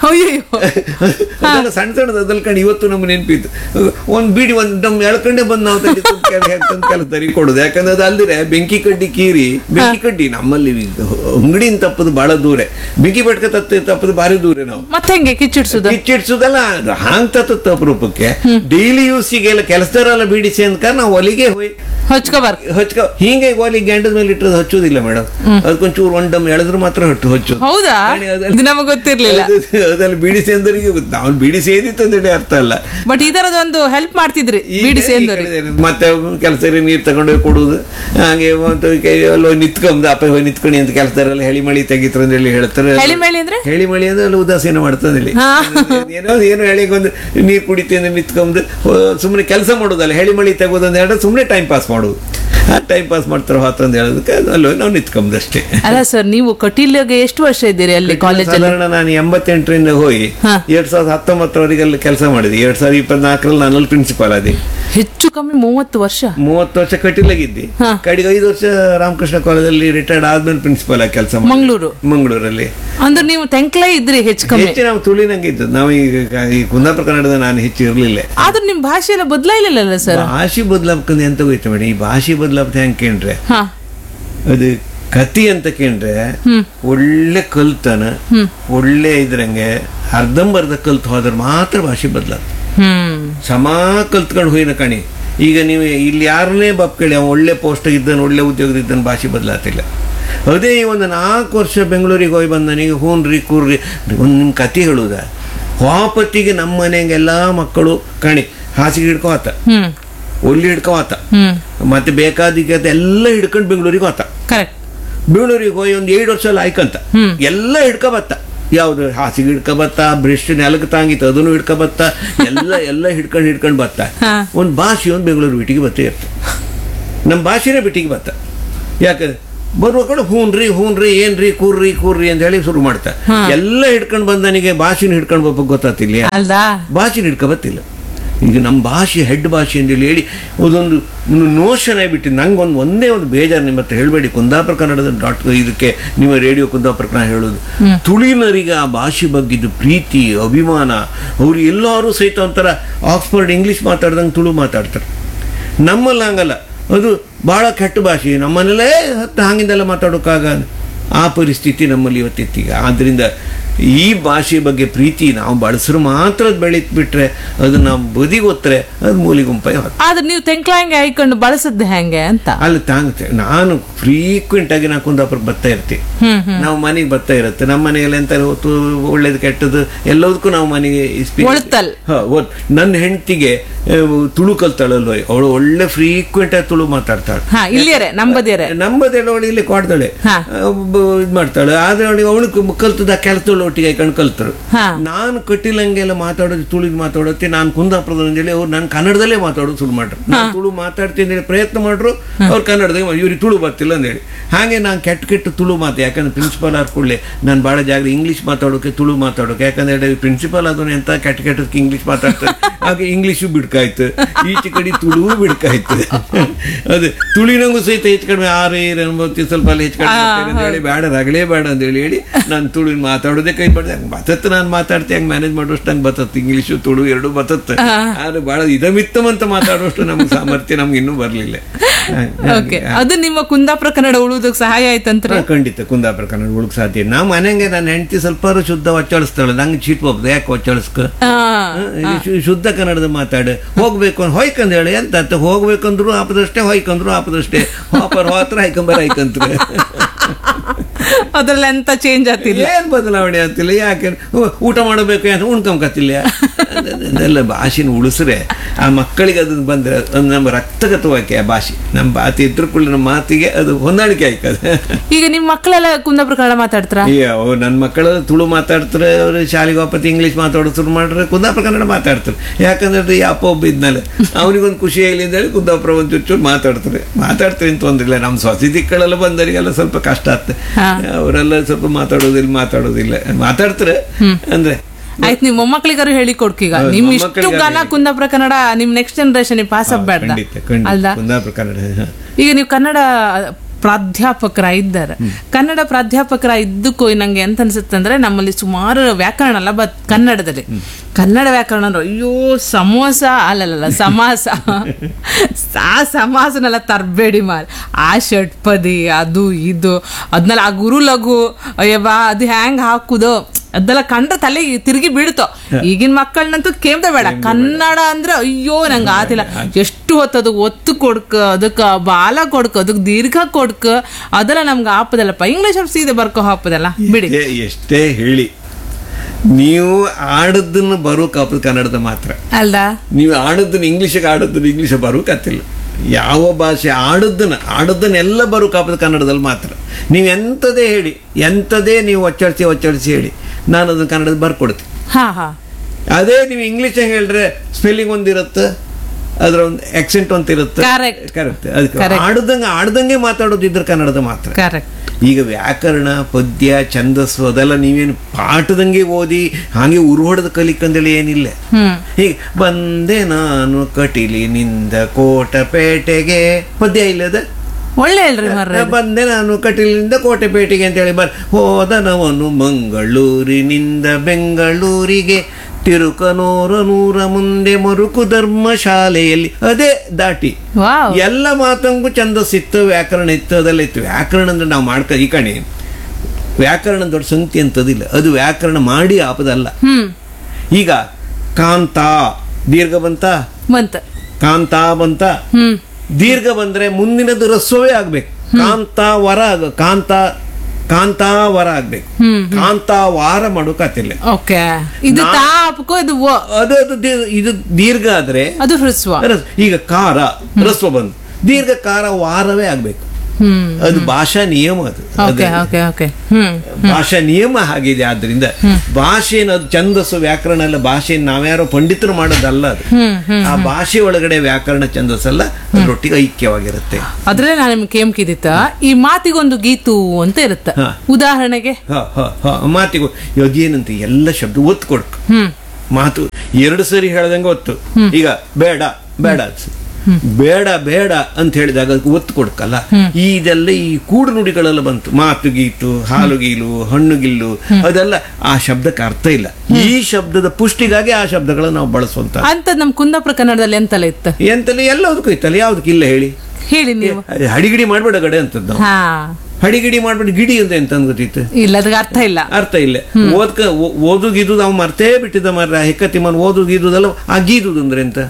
ಅದೆಲ್ಲ ಸಣ್ಣ ಸಣ್ಣದು ಅದಲ್ಲಿ ಕಂಡು ಇವತ್ತು ನಮ್ಗೆ ನೆನಪಿತ್ತು. ಒಂದ್ ಬೀಡಿ ಒಂದ್ ನಮ್ ಎಳ್ಕೊಂಡೆ ಬಂದು ನಾವು ತಡಿ ಕೆಲಸ ತರಿ ಕೊಡೋದು. ಯಾಕಂದ್ರೆ ಅದು ಅಲ್ದಿರೆ ಬೆಂಕಿ ಕಡ್ಡಿ ಕೀರಿ ಬೆಂಕಿ ಕಡ್ಡಿ ನಮ್ಮಲ್ಲಿ ಅಂಗಡಿನ ತಪ್ಪದು ಬಹಳ ದೂರ, ಬೆಂಕಿ ಬೆಟ್ಕ ತತ್ತ ತಪ್ಪದು ಭಾರಿ ದೂರ. ನಾವು ಮತ್ತೆ ಹೆಂಗೆ ಕಿಚ್ಚಿಡ್ಸುದು ಕಿಚ್ಚಿಡ್ಸುದಲ್ಲ ಹಾಂಗ್ ತತ್ತ ಅಪರೂಪಕ್ಕೆ ಡೈಲಿ ಯೂಸಿಗೆಲ್ಲ ಕೆಲಸದವರೆಲ್ಲ ಬೀಡಿಸಿ ಅಂತ ನಾವು ಒಲಿಗೆ ಹೋಯ್ ಹಚ್ಕೋಬಾರ ಹಚ್ಕೊ ಹಿಂಗೆ ಒಲಿ ಗಂಡದ ಮೇಲೆ ಇಟ್ಟದ್ದು ಹಚ್ಚೋದಿಲ್ಲ ಮೇಡಮ್. ಅದಕ್ಕೊಂಚೂರು ಒಂದಮ್ ಎಳೆದ್ರು ಮಾತ್ರ ಹಟ್ಟು ಹಚ್ಚೋದು. ಹೌದಾ? ನಮಗೆ ಗೊತ್ತಿರ್ಲಿಲ್ಲ. ಅದೆಲ್ಲ ಬಿಡಿಸಿ ಅಂದರಿಗೆ ಗೊತ್ತು, ನಾವು ಬಿಡಿಸಿ ಏನಿತ್ತು ಅಂತೇಳಿ ಅರ್ಥ ಅಲ್ಲ. ಬಟ್ ಈ ತರದೊಂದು ಹೆಲ್ಪ್ ಮಾಡ್ತಿದ್ರಿ ಬಿಡಿಸಿ ಮತ್ತೆ ಕೆಲಸ ನೀರ್ ತಗೊಂಡೋಗಿ ಕೊಡುದು, ಹಾಗೆ ಅಲ್ಲೋ ನಿತ್ಕೊಂಡ್ ಅಪ್ಪ ಹೋಗಿ ನಿತ್ಕೊಂಡಿ ಅಂತ ಕೆಲಸದವರೆಲ್ಲ ಹೆಳಿ ಮಳಿ ತೆಗಿತಾರೆ ಅಂತ ಹೇಳಿ ಹೇಳ್ತಾರೆ. ಹೆಳಿ ಮಳಿ ಅಂದ್ರೆ ಹೆಳಿ ಮಳಿ ಅಂದ್ರೆ ಅಲ್ಲಿ ಉದಾಸೀನ ಮಾಡ್ತದೆ. ಏನೋ ಏನೋ ಹೇಳಿಗೊಂದು ನೀರ್ ಕುಡಿತಿ ಅಂದ್ರೆ ನಿತ್ಕೊಂಡ್ ಸುಮ್ಮನೆ ಕೆಲಸ ಮಾಡೋದಲ್ಲ, ಹೆಳಿ ಮಳಿ ತೆಗೋದಂತ ಹೇಳಿದ್ರೆ ಸುಮ್ಮನೆ ಟೈಮ್ ಪಾಸ್ ಮಾಡೋದು. ಆ ಟೈಮ್ ಪಾಸ್ ಮಾಡ್ತಾರೋ ಹೊತ್ತಂತ ಹೇಳೋದಕ್ಕೆ ಅಲ್ಲೋ ನಾವು ನಿತ್ಕೊಂಬದಷ್ಟೇ. ಅಲ್ಲ ಸರ್, ನೀವು ಕಟೀಲ್ಗೆ ಎಷ್ಟು ವರ್ಷ ಇದ್ದೀರಿ ಅಲ್ಲಿ ಕಾಲೇಜ್? ಸಾಧಾರಣ ನಾನು ಎಂಬತ್ತೆಂಟರಿಂದ ಹೋಗಿ ಎರಡ್ ಸಾವಿರದ ಹತ್ತೊಂಬತ್ತರವರೆಗೆಲ್ಲ ಕೆಲಸ ಮಾಡಿದೆ. ಎರಡ್ ಸಾವಿರದ ಇಪ್ಪತ್ನಾಲ್ಕರಲ್ಲಿ ನಾನು ಪ್ರಿನ್ಸಿಪಾಲ್ ಆದಿ. ಹೆಚ್ಚು ಕಮ್ಮಿ ಮೂವತ್ತು ವರ್ಷ ಮೂವತ್ತು ವರ್ಷ ಕಟೀಲಾಗಿದ್ದಿ. ಕಡೆಗೆ ಐದು ವರ್ಷ ರಾಮಕೃಷ್ಣ ಕಾಲೇಜಲ್ಲಿ ರಿಟೈರ್ಡ್ ಆದ್ಮೇಲೆ ಪ್ರಿನ್ಸಿಪಾಲ್ ಆಗಿ ಕೆಲಸ ಮಂಗಳೂರು ಮಂಗಳೂರಲ್ಲಿ. ಅಂದ್ರೆ ನೀವು ತೆಂಕ್ಲ ಇದ್ರಿ ಹೆಚ್ಚು ಕಮ್ಮಿ? ಹೆಚ್ಚು ನಾವು ತುಳಿನಂಗೆ ಇದ್ದದ್ದು. ನಾವು ಈಗ ಈ ಕುಂದಾಪುರ ಕನ್ನಡದ ನಾನು ಹೆಚ್ಚು ಇರ್ಲಿಲ್ಲ. ಆದ್ರೆ ನಿಮ್ ಭಾಷೆ ಎಲ್ಲ ಬದಲಾಯಿಲ್ಲ ಸರ್? ಭಾಷೆ ಬದಲಾಗ್ತದೆ ಎಂತ ಹೋಯ್ತು ಮೇಡಮ್. ಈ ಭಾಷೆ ಬದಲಾಗ್ತದೆ ಹೆಂಗ್ ಕೇಂದ್ರೆ ಅದು ಕತಿ ಅಂತ ಕೇಂದ್ರೆ ಒಳ್ಳೆ ಕಲ್ತನ ಒಳ್ಳೆ ಇದ್ರಂಗೆ ಅರ್ಧಂಬರ್ಧ ಕಲ್ತು ಹೋದ್ರೆ ಮಾತ್ರ ಭಾಷೆ ಬದಲಾಗ್ತದೆ. ಸಮ ಕಲ್ತ್ಕೊಂಡು ಹೋಯ್ನ ಕಣಿ. ಈಗ ನೀವು ಇಲ್ಲಿ ಯಾರನ್ನೇ ಬಪ್ಕಳಿ ಅವ ಒಳ್ಳೆ ಪೋಸ್ಟ್ ಇದ್ದಾನೆ ಒಳ್ಳೆ ಉದ್ಯೋಗದಿದ್ದಾನೆ ಭಾಷೆ ಬದಲಾತಿಲ್ಲ. ಅದೇ ಒಂದು ನಾಲ್ಕು ವರ್ಷ ಬೆಂಗಳೂರಿಗೆ ಹೋಗಿ ಬಂದ ನನಗೆ ಹೂನ್ರಿ ಕೂರ್ರಿ ಒಂದು ನಿಮ್ಮ ಕತೆ ಹೇಳುದ ವಾಪತ್ತಿಗೆ ನಮ್ಮ ಮನೆಗೆಲ್ಲ ಮಕ್ಕಳು ಕಣಿ ಹಾಸಿಗೆ ಹಿಡ್ಕೊ ಆತ, ಒಳ್ಳೆ ಹಿಡ್ಕೊ ಆತ, ಮತ್ತೆ ಬೇಕಾದ ಎಲ್ಲ ಹಿಡ್ಕೊಂಡು ಬೆಂಗಳೂರಿಗೆ ಹೋತ. ಬೆಂಗಳೂರಿಗೆ ಹೋಗಿ ಒಂದು ಏಳು ವರ್ಷ ಎಲ್ಲ ಆಯ್ಕಂತ ಎಲ್ಲ ಹಿಡ್ಕೊ ಬತ್ತ. ಯಾವ್ದು ಹಾಸಿಗೆ ಹಿಡ್ಕೊ ಬತ್ತ, ಬ್ರಿಸ್ಟ್ ನೆಲಕ್ಕೆ ತಾಂಗಿತ್ತು ಅದನ್ನು ಹಿಡ್ಕೊ ಬತ್ತ, ಎಲ್ಲ ಎಲ್ಲ ಹಿಡ್ಕೊಂಡು ಹಿಡ್ಕೊಂಡು ಬತ್ತ. ಒಂದು ಭಾಷೆ ಒಂದು ಬೆಂಗಳೂರು ಬಿಟ್ಟಿಗೆ ಬತ್ತೇ ಇರ್ತದೆ. ನಮ್ಮ ಭಾಷೆನೇ ಬಿಟ್ಟಿಗೆ ಬತ್ತ. ಯಾಕಂದ್ರೆ ಬರುವ ಕಡೆ ಹೂನ್ರಿ ಹೂನ್ರಿ ಏನ್ರಿ ಕೂರ್ರಿ ಕೂರ್ರಿ ಅಂತ ಹೇಳಿ ಶುರು ಮಾಡ್ತಾ ಎಲ್ಲ ಹಿಡ್ಕೊಂಡು ಬಂದನಿಗೆ ಭಾಷೆನ ಹಿಡ್ಕೊಂಡು ಬಪ್ಪ ಗೊತ್ತಾತಿಲ್ಲ, ಭಾಷೆನ ಹಿಡ್ಕೊ ಬತ್ತಿಲ್ಲ. ಈಗ ನಮ್ಮ ಭಾಷೆ ಹೆಡ್ ಭಾಷೆ ಅಂತೇಳಿ ಹೇಳಿ ಅದೊಂದು ನೋಷನ್ ಆಗಿಬಿಟ್ಟು ನಂಗೆ ಒಂದು ಒಂದೇ ಒಂದು ಬೇಜಾರು. ನಿಮ್ಮ ಹತ್ರ ಹೇಳಬೇಡಿ, ಕುಂದಾಪುರ ಕನ್ನಡದ ಡಾಟ್ ಇದಕ್ಕೆ ನಿಮ್ಮ ರೇಡಿಯೋ ಕುಂದಾಪುರ ಕನ್ನಡ ಹೇಳೋದು ತುಳಿನರಿಗೆ ಆ ಭಾಷೆ ಬಗ್ಗಿದ್ದು ಪ್ರೀತಿ ಅಭಿಮಾನ. ಅವ್ರು ಎಲ್ಲರೂ ಸಹಿತ ಒಂಥರ ಆಕ್ಸ್ಫರ್ಡ್ ಇಂಗ್ಲೀಷ್ ಮಾತಾಡ್ದಂಗೆ ತುಳು ಮಾತಾಡ್ತಾರೆ. ನಮ್ಮಲ್ಲಿ ಹಂಗಲ್ಲ, ಅದು ಭಾಳ ಕೆಟ್ಟ ಭಾಷೆ. ನಮ್ಮನೆಲ್ಲೇ ಹತ್ತು ಹಾಗಿಂದೆಲ್ಲ ಮಾತಾಡೋಕ್ಕಾಗ ಆ ಪರಿಸ್ಥಿತಿ ನಮ್ಮಲ್ಲಿ ಇವತ್ತಿತ್ತೀಗ. ಆದ್ದರಿಂದ ಈ ಭಾಷೆ ಬಗ್ಗೆ ಪ್ರೀತಿ ನಾವು ಬಳಸ್ರು ಮಾತ್ರ ಅದು ಬೆಳೀತ್ ಬಿಟ್ರೆ ಅದು ನಾವು ಬದಿಗೊತ್ತರೆ ಅದು ಮೂಲಿಗುಂಪಾಯಿ ಹೊತ್ತು. ಆದ್ರೆ ನೀವು ತೆಂಕ್ಲಾಂಗೆ ಹಾಕೊಂಡು ಬಳಸದ್ ಹೆಂಗೆ ಅಂತ ಅಲ್ಲಿ ತಾಂಗುತ್ತೆ. ನಾನು ಫ್ರೀಕ್ವೆಂಟ್ ಆಗಿ ನಾ ಕುಂದಾಪುರಕ್ಕೆ ಬರ್ತಾ ಇರ್ತೀವಿ. ನಾವು ಮನೆಗೆ ಬರ್ತಾ ಇರುತ್ತೆ. ನಮ್ಮ ಮನೆಯಲ್ಲಿ ಎಂತ ಹೊತ್ತು ಒಳ್ಳೇದು ಕೆಟ್ಟದ್ದು ಎಲ್ಲದಕ್ಕೂ ನಾವು ಮನೆಗೆ ಒಳ್ತಲ್. ನನ್ನ ಹೆಂಡತಿಗೆ ತುಳು ಕಲ್ತಾಳಲ್ವ, ಅವಳು ಒಳ್ಳೆ ಫ್ರೀಕ್ವೆಂಟ್ ಆಗಿ ತುಳು ಮಾತಾಡ್ತಾಳೆ. ಇಲ್ಲಿಯರೆ ನಂಬದಿಯರೆ ನಂಬದೇಳು ಅವಳು ಇಲ್ಲಿ ಕೊಡ್ತಾಳೆ ಇದು ಮಾಡ್ತಾಳೆ. ಆದ್ರೆ ಅವಳಿಗೆ ಅವಳು ಕಲ್ತದ ಕೆಲಸದಳು ಒಟ್ಟಿಗೆ ಕಣ್ ಕಲ್ತರು. ನಾನು ಕಟ್ಟಿಲಂಗೆಲ್ಲ ಮಾತಾಡೋದು ತುಳಿದು ಮಾತಾಡೋತ್ತೆ. ನಾನು ಕುಂದಾಪುರದ ಹೇಳಿ ಅವ್ರು ನಾನು ಕನ್ನಡದಲ್ಲೇ ಮಾತಾಡೋದು ಶುರು ಮಾಡ್ರು. ನಾನು ತುಳು ಮಾತಾಡ್ತೀನಿ ಹೇಳಿ ಪ್ರಯತ್ನ ಮಾಡ್ರು. ಅವ್ರು ಕನ್ನಡದಾಗ ಇವ್ರಿಗೆ ತುಳು ಬರ್ತಿಲ್ಲ ಅಂದೇಳಿ ಹಾಗೆ ನಾನು ಕೆಟ್ಟ ಕೆಟ್ಟ ತುಳು ಮಾತು. ಯಾಕಂದ್ರೆ ಪ್ರಿನ್ಸಿಪಾಲ್ ಆದ ಕೂಡಲೇ ನಾನು ಭಾಳ ಜಾಗ ಇಂಗ್ಲೀಷ್ ಮಾತಾಡೋಕೆ ತುಳು ಮಾತಾಡೋಕೆ, ಯಾಕಂದ್ರೆ ಪ್ರಿನ್ಸಿಪಾಲ್ ಅದನ್ನ ಎಂತ ಕೆಟ್ಟ ಕೆಟ್ಟದಕ್ಕೆ ಇಂಗ್ಲೀಷ್ ಮಾತಾಡ್ತಾರೆ. ಹಾಗೆ ಇಂಗ್ಲೀಷು ಬಿಡ್ಕಾಯ್ತು, ಈಚೆ ಕಡೆ ತುಳು ಬಿಡ್ಕಾಯ್ತು. ಅದು ತುಳಿನಂಗೂ ಸಹಿತ ಹೆಚ್ಚು ಕಡಿಮೆ ಆರು ಅನ್ಬೋದು ಸ್ವಲ್ಪ ಅಲ್ಲಿ ಹೆಚ್ಚು ಕಡಿಮೆ ಹೇಳಿ ಬೇಡ ರಗಲೇ ಬೇಡ ಅಂತ ಹೇಳಿ ಹೇಳಿ ನಾನು ತುಳು ಮಾತಾಡೋದೇ ಕೈ ಪಡೆದೆ. ಹಂಗೆ ಬತತ್ತು ನಾನು ಮಾತಾಡ್ತೆ ಹಂಗೆ ಮ್ಯಾನೇಜ್ ಮಾಡೋಷ್ಟು ನಂಗೆ ಬತತ್ತು. ಇಂಗ್ಲೀಷು ತುಳು ಎರಡು ಬತತ್ತು. ಆದ್ರೆ ಬಹಳ ಇದಮಿತ್ತಮಂತ ಮಾತಾಡೋಷ್ಟು ನಮ್ಗೆ ಸಾಮರ್ಥ್ಯ ನಮ್ಗೆ ಇನ್ನೂ ಬರ್ಲಿಲ್ಲ. ಅದು ನಿಮ್ಮ ಕುಂದಾಪುರ ಕನ್ನಡ ಉಳುವುದಕ್ಕೆ ಸಹಾಯ ಆಯ್ತಂತ. ಖಂಡಿತ ಕುಂದಾಪುರ ಕನ್ನಡ ಉಳುಕ್ ಸಾಧ್ಯ. ನಾವು ಮನೆಗೆ ನನ್ನ ಹೆಂಡತಿ ಸ್ವಲ್ಪ ಶುದ್ಧ ಒಚ್ಚಾಳಿಸ್ತಾಳೆ. ನಂಗೆ ಚೀಟ್ ಹೋಗ್ತದೆ, ಯಾಕೆ ಒಚ್ಚಾಳಿಸ್ಕ ಶುದ್ಧ ಕನ್ನಡದ ಮಾತಾಡು. ಹೋಗ್ಬೇಕು ಅಂತ ಹೊಯ್ಕಂದ್ ಹೇಳಿ ಎಂತ ಹೋಗ್ಬೇಕಂದ್ರು ಆಪದಷ್ಟೇ, ಹೊಯ್ಕಂದ್ರು ಆಪದಷ್ಟೇ. ಹೋಪರ್ ಹೋತ್ರ ಹೈಕಂಬರ್ ಹೈಕಂತ್ರ ಅದ್ರಲ್ಲಿ ಎಂತ ಚೇಂಜ್ ಆಗ್ತಿಲ್ಲ, ಏನ್ ಬದಲಾವಣೆ ಆಗ್ತಿಲ್ಲ. ಯಾಕೆ ಊಟ ಮಾಡಬೇಕು ಅಂತ ಉಣ್ಕೊಂಬಕತ್ತಿಲ್ಲ. ಅದೆಲ್ಲ ಭಾಷೆನ ಉಳಿಸ್ರೆ ಆ ಮಕ್ಕಳಿಗೆ ಅದನ್ನ ಬಂದ್ರೆ ನಮ್ಮ ರಕ್ತಗತವಾಕೆ ಆ ಭಾಷೆ. ನಮ್ಮ ಮಾತು ಇದ್ರ ಕೂಡ ನಮ್ಮ ಮಾತಿಗೆ ಅದು ಹೊಂದಾಣಿಕೆ ಆಯ್ತದೆ. ಈಗ ನಿಮ್ ಮಕ್ಕಳೆಲ್ಲ ಕುಂದಾಪುರ ಕನ್ನಡ ಮಾತಾಡ್ತಾರ? ನನ್ನ ಮಕ್ಕಳು ತುಳು ಮಾತಾಡ್ತಾರೆ. ಅವ್ರು ಶಾಲೆಗೆ ವಾಪಸ್ ಇಂಗ್ಲೀಷ್ ಮಾತಾಡೋದು ಶುರು ಮಾಡ್ರೆ ಕುಂದಾಪುರ ಕನ್ನಡ ಮಾತಾಡ್ತಾರೆ. ಯಾಕಂದ್ರೆ ಯಾಪ ಒಬ್ಬ ಇದ್ನಲ್ಲ ಅವನಿಗೊಂದು ಖುಷಿ ಆಗಲಿ ಅಂತ ಹೇಳಿ ಕುಂದಾಪುರ ಒಂದು ಚೂರು ಮಾತಾಡ್ತಾರೆ. ಮಾತಾಡ್ತಾರೆ ಅಂತ ತೊಂದ್ರಿಲ್ಲ. ನಮ್ಮ ಸ್ವಸಿದಿಕ್ಕಳೆಲ್ಲ ಬಂದವರಿಗೆಲ್ಲ ಸ್ವಲ್ಪ ಕಷ್ಟ ಆಗ್ತದೆ. ಅವರೆಲ್ಲ ಸ್ವಲ್ಪ ಮಾತಾಡೋದಿಲ್ಲ ಮಾತಾಡೋದಿಲ್ಲ ಮಾತಾಡ್ತಾರೆ ಅಂದ್ರೆ ಆಯ್ತು. ನಿಮ್ ಮೊಮ್ಮಕ್ಳಿಗಾರು ಹೇಳಿ ಕೊಡ್ಕೀಗ. ನಿಮ್ ಇಷ್ಟು ಗಾನ ಕುಂದಾಪುರ ಕನ್ನಡ ನಿಮ್ next generation pass ಆಗ್ಬೇಡ ಅಲ್ದಾ? Kundapura Kannada. ಈಗ ನೀವು ಕನ್ನಡ ಪ್ರಾಧ್ಯಾಪಕರ ಇದ್ದಾರೆ. ಕನ್ನಡ ಪ್ರಾಧ್ಯಾಪಕರ ಇದ್ದಕ್ಕೂ ನಂಗೆ ಎಂತ ಅನ್ಸುತ್ತೆ ಅಂದ್ರೆ ನಮ್ಮಲ್ಲಿ ಸುಮಾರು ವ್ಯಾಕರಣ ಅಲ್ಲ ಬತ್ ಕನ್ನಡದಲ್ಲಿ ಕನ್ನಡ ವ್ಯಾಕರಣ ಅಂದ್ರೆ ಅಯ್ಯೋ ಸಮೋಸ ಅಲ್ಲಲ್ಲ ಸಮಾಸ ಆ ಸಮಾಸನೆಲ್ಲ ತರಬೇಡಿ ಮಾರ್. ಆ ಷಟ್ಪದಿ ಅದು ಇದು ಅದನ್ನೆಲ್ಲ ಆ ಗುರು ಲಘು ಅಯ್ಯವಾ ಅದು ಹ್ಯಾಂಗ್ ಹಾಕುದು ಅದೆಲ್ಲ ಕಂಡ್ರೆ ತಲೆ ತಿರುಗಿ ಬೀಳ್ತೋ. ಈಗಿನ ಮಕ್ಕಳನ್ನಂತೂ ಕೇಳ್ದ ಬೇಡ. ಕನ್ನಡ ಅಂದ್ರೆ ಅಯ್ಯೋ ನಂಗೆ ಆತಿಲ್ಲ. ಎಷ್ಟು ಹೊತ್ತದು ಒತ್ತು ಕೊಡ್ಕ, ಅದಕ್ಕೆ ಬಾಲ ಕೊಡ್ಕ, ಅದಕ್ಕೆ ದೀರ್ಘ ಕೊಡ್ಕ, ಅದೆಲ್ಲ ನಮ್ಗೆ ಆಪದಲ್ಲಪ್ಪ. ಇಂಗ್ಲಿಷ್ ಸೀದೆ ಬರ್ಕೋ ಹಾಪದಲ್ಲ ಬಿಡಿ. ಎಷ್ಟೇ ಹೇಳಿ ನೀವು ಆಡದನ್ನು ಬರೋಕ್ ಆಪದ ಕನ್ನಡದ ಮಾತ್ರ ಅಲ್ದ. ನೀವು ಆಡದನ್ನ ಇಂಗ್ಲಿಷಿಗೆ ಆಡದನ್ನ ಇಂಗ್ಲಿಷ್ ಬರೋಕ್ ಆತಿಲ್ಲ. ಯಾವ ಭಾಷೆ ಆಡದನ್ನ ಆಡದನ್ನೆಲ್ಲ ಬರೋಕ್ ಆಪದ ಕನ್ನಡದಲ್ಲಿ ಮಾತ್ರ. ನೀವು ಎಂಥದೇ ಹೇಳಿ, ಎಂಥದೇ ನೀವು ಒಚ್ಚಾಡಿಸಿ ಒಚ್ಚಾಡಿಸಿ ಹೇಳಿ, ನಾನು ಅದನ್ನ ಕನ್ನಡದ ಬರ್ಕೊಡ್ತೀನಿ. ಅದೇ ನೀವು ಇಂಗ್ಲಿಷ್ ಹೇಳಿದ್ರೆ ಸ್ಪೆಲ್ಲಿಂಗ್ ಒಂದಿರುತ್ತೆ, ಅದರ ಒಂದು ಆಕ್ಸೆಂಟ್ ಅಂತ ಇರುತ್ತೆ. ಕರೆಕ್ಟ್. ಅದಕ್ಕೆ ಆಡದಂಗೆ ಆಡ್ದಂಗೆ ಮಾತಾಡೋದಿದ್ರೆ ಕನ್ನಡದ ಮಾತ್ರ. ಈಗ ವ್ಯಾಕರಣ ಪದ್ಯ ಛಂದಸ್ಸು ಅದೆಲ್ಲ ನೀವೇನು ಪಾಠದಂಗೆ ಓದಿ ಹಾಗೆ ಉರುಹೊಡೆದ ಕಲಿಕಂದೇಳಿ ಏನಿಲ್ಲ. ಹೀಗೆ ಬಂದೆ ನಾನು ಕಟೀಲಿನಿಂದ ಕೋಟಪೇಟೆಗೆ ಪದ್ಯ ಇಲ್ಲದ ಒಳ್ಳೆ ಹೇಳ್ರಿ ಮರ್ರೆ. ಬಂದೆ ನಾನು ಕಟೀಲಿನಿಂದ ಕೋಟೆಪೇಟೆಗೆ ಅಂತ ಹೇಳಿ ಬರ್ ಹೋದನವನು ಮಂಗಳೂರಿನಿಂದ ಬೆಂಗಳೂರಿಗೆ ತಿರುಕನೂರ ನೂರ ಮುಂದೆ ಮರುಕು ಧರ್ಮಶಾಲೆಯಲ್ಲಿ ಅದೇ ದಾಟಿ ಎಲ್ಲ ಮಾತಂಗೂ ಛಂದಸ್ಸಿತ್ತು, ವ್ಯಾಕರಣ ಇತ್ತು, ಅದೆಲ್ಲ ಇತ್ತು. ವ್ಯಾಕರಣ ಅಂದ್ರೆ ನಾವು ಮಾಡ್ಕ ಈ ಕಣೆ ವ್ಯಾಕರಣ ದೊಡ್ಡ ಸಂಗತಿ ಅಂತದಿಲ್ಲ. ಅದು ವ್ಯಾಕರಣ ಮಾಡಿ ಆಪದಲ್ಲ. ಈಗ ಕಾಂತ ದೀರ್ಘ ಬಂತ ಬಂತ ಕಾಂತ ಬಂತ ದೀರ್ಘ ಬಂದ್ರೆ ಮುಂದಿನದು ರಸ್ವವೇ ಆಗ್ಬೇಕು. ಕಾಂತ ವರ ಆಗ ಕಾಂತ ಕಾಂತಾವರ ಆಗ್ಬೇಕು. ಕಾಂತಾವಾರ ಮಾಡೋಕಾತಿಲ್ಲ. ಅದು ಇದು ದೀರ್ಘ ಆದ್ರೆ ಅದು ಹ್ರಸ್ವ. ಈಗ ಕಾರ ರಸ್ವ ಬಂದು ದೀರ್ಘ ಕಾರ ವಾರವೇ ಆಗ್ಬೇಕು. ಅದು ಭಾಷಾ ನಿಯಮ. ಅದು ಭಾಷಾ ನಿಯಮ ಆಗಿದೆ. ಆದ್ರಿಂದ ಭಾಷೆನ ಅದು ಛಂದಸ್ಸು ವ್ಯಾಕರಣ ಎಲ್ಲ ಭಾಷೆಯನ್ನು ನಾವ್ಯಾರೋ ಪಂಡಿತರು ಮಾಡೋದಲ್ಲ. ಅದು ಆ ಭಾಷೆ ಒಳಗಡೆ ವ್ಯಾಕರಣ ಛಂದಸ್ಸಲ್ಲ, ಅದರೊಟ್ಟಿಗೆ ಐಕ್ಯವಾಗಿರುತ್ತೆ. ಅದ್ರಲ್ಲಿ ನಾನು ನಿಮ್ಗೆ ಕೇಮ್ಕಿದಿತ್ತ ಈ ಮಾತಿಗೊಂದು ಗೀತು ಅಂತ ಇರುತ್ತೆ. ಉದಾಹರಣೆಗೆ ಮಾತಿಗೂ ಏನಂತ ಎಲ್ಲ ಶಬ್ದ ಒತ್ತು ಕೊಡ್ಕ. ಮಾತು ಎರಡು ಸರಿ ಹೇಳ್ದಂಗೆ ಒತ್ತು. ಈಗ ಬೇಡ ಬೇಡ ಬೇಡ ಬೇಡ ಅಂತ ಹೇಳಿದಾಗ ಅದಕ್ಕೆ ಒತ್ತು ಕೊಡ್ಕಲ್ಲ. ಇದೆಲ್ಲ ಈ ಕೂಡು ನುಡಿಗಳೆಲ್ಲ ಬಂತು. ಮಾತು ಗೀತು, ಹಾಲು ಗೀಲು, ಹಣ್ಣು ಗಿಲ್ಲು, ಅದೆಲ್ಲ ಆ ಶಬ್ದಕ್ಕೆ ಅರ್ಥ ಇಲ್ಲ. ಈ ಶಬ್ದದ ಪುಷ್ಟಿಗಾಗಿ ಆ ಶಬ್ದಗಳನ್ನ ನಾವು ಬಳಸುವಂತ ಅಂತ ನಮ್ ಕುಂದಾಪುರ ಕನ್ನಡದಲ್ಲಿ ಎಂತಲ್ಲ ಇತ್ತು. ಎಂತಲ್ಲ ಎಲ್ಲದಕ್ಕೂ ಇತ್ತಲ್ಲ, ಯಾವ್ದಕ್ಕಿಲ್ಲ ಹೇಳಿ ಹೇಳಿ ನೀವು. ಅಡಿಗಿಡಿ ಮಾಡ್ಬೇಡ ಗಡೆ ಅಂತದ್ದು ಹಡಿಗಿಡಿ ಮಾಡ್ಬಿಟ್ಟು ಗಿಡಿ ಅಂತ ಎಂತ ಗೊತ್ತಿತ್ತು ಇಲ್ಲ ಅದಕ್ಕೆ ಅರ್ಥ ಇಲ್ಲ. ಅರ್ಥ ಇಲ್ಲ. ಓದ್ಕ ಓದುದು ಇದು ನಾವು ಮರ್ತೇ ಬಿಟ್ಟಿದ್ದ ಮರ ಹೆಕ್ಕತಿ ಮನ್ ಓದುದು ಇದುದಲ್ಲ ಆ ಗೀದುದು ಅಂದ್ರೆ ಎಂತ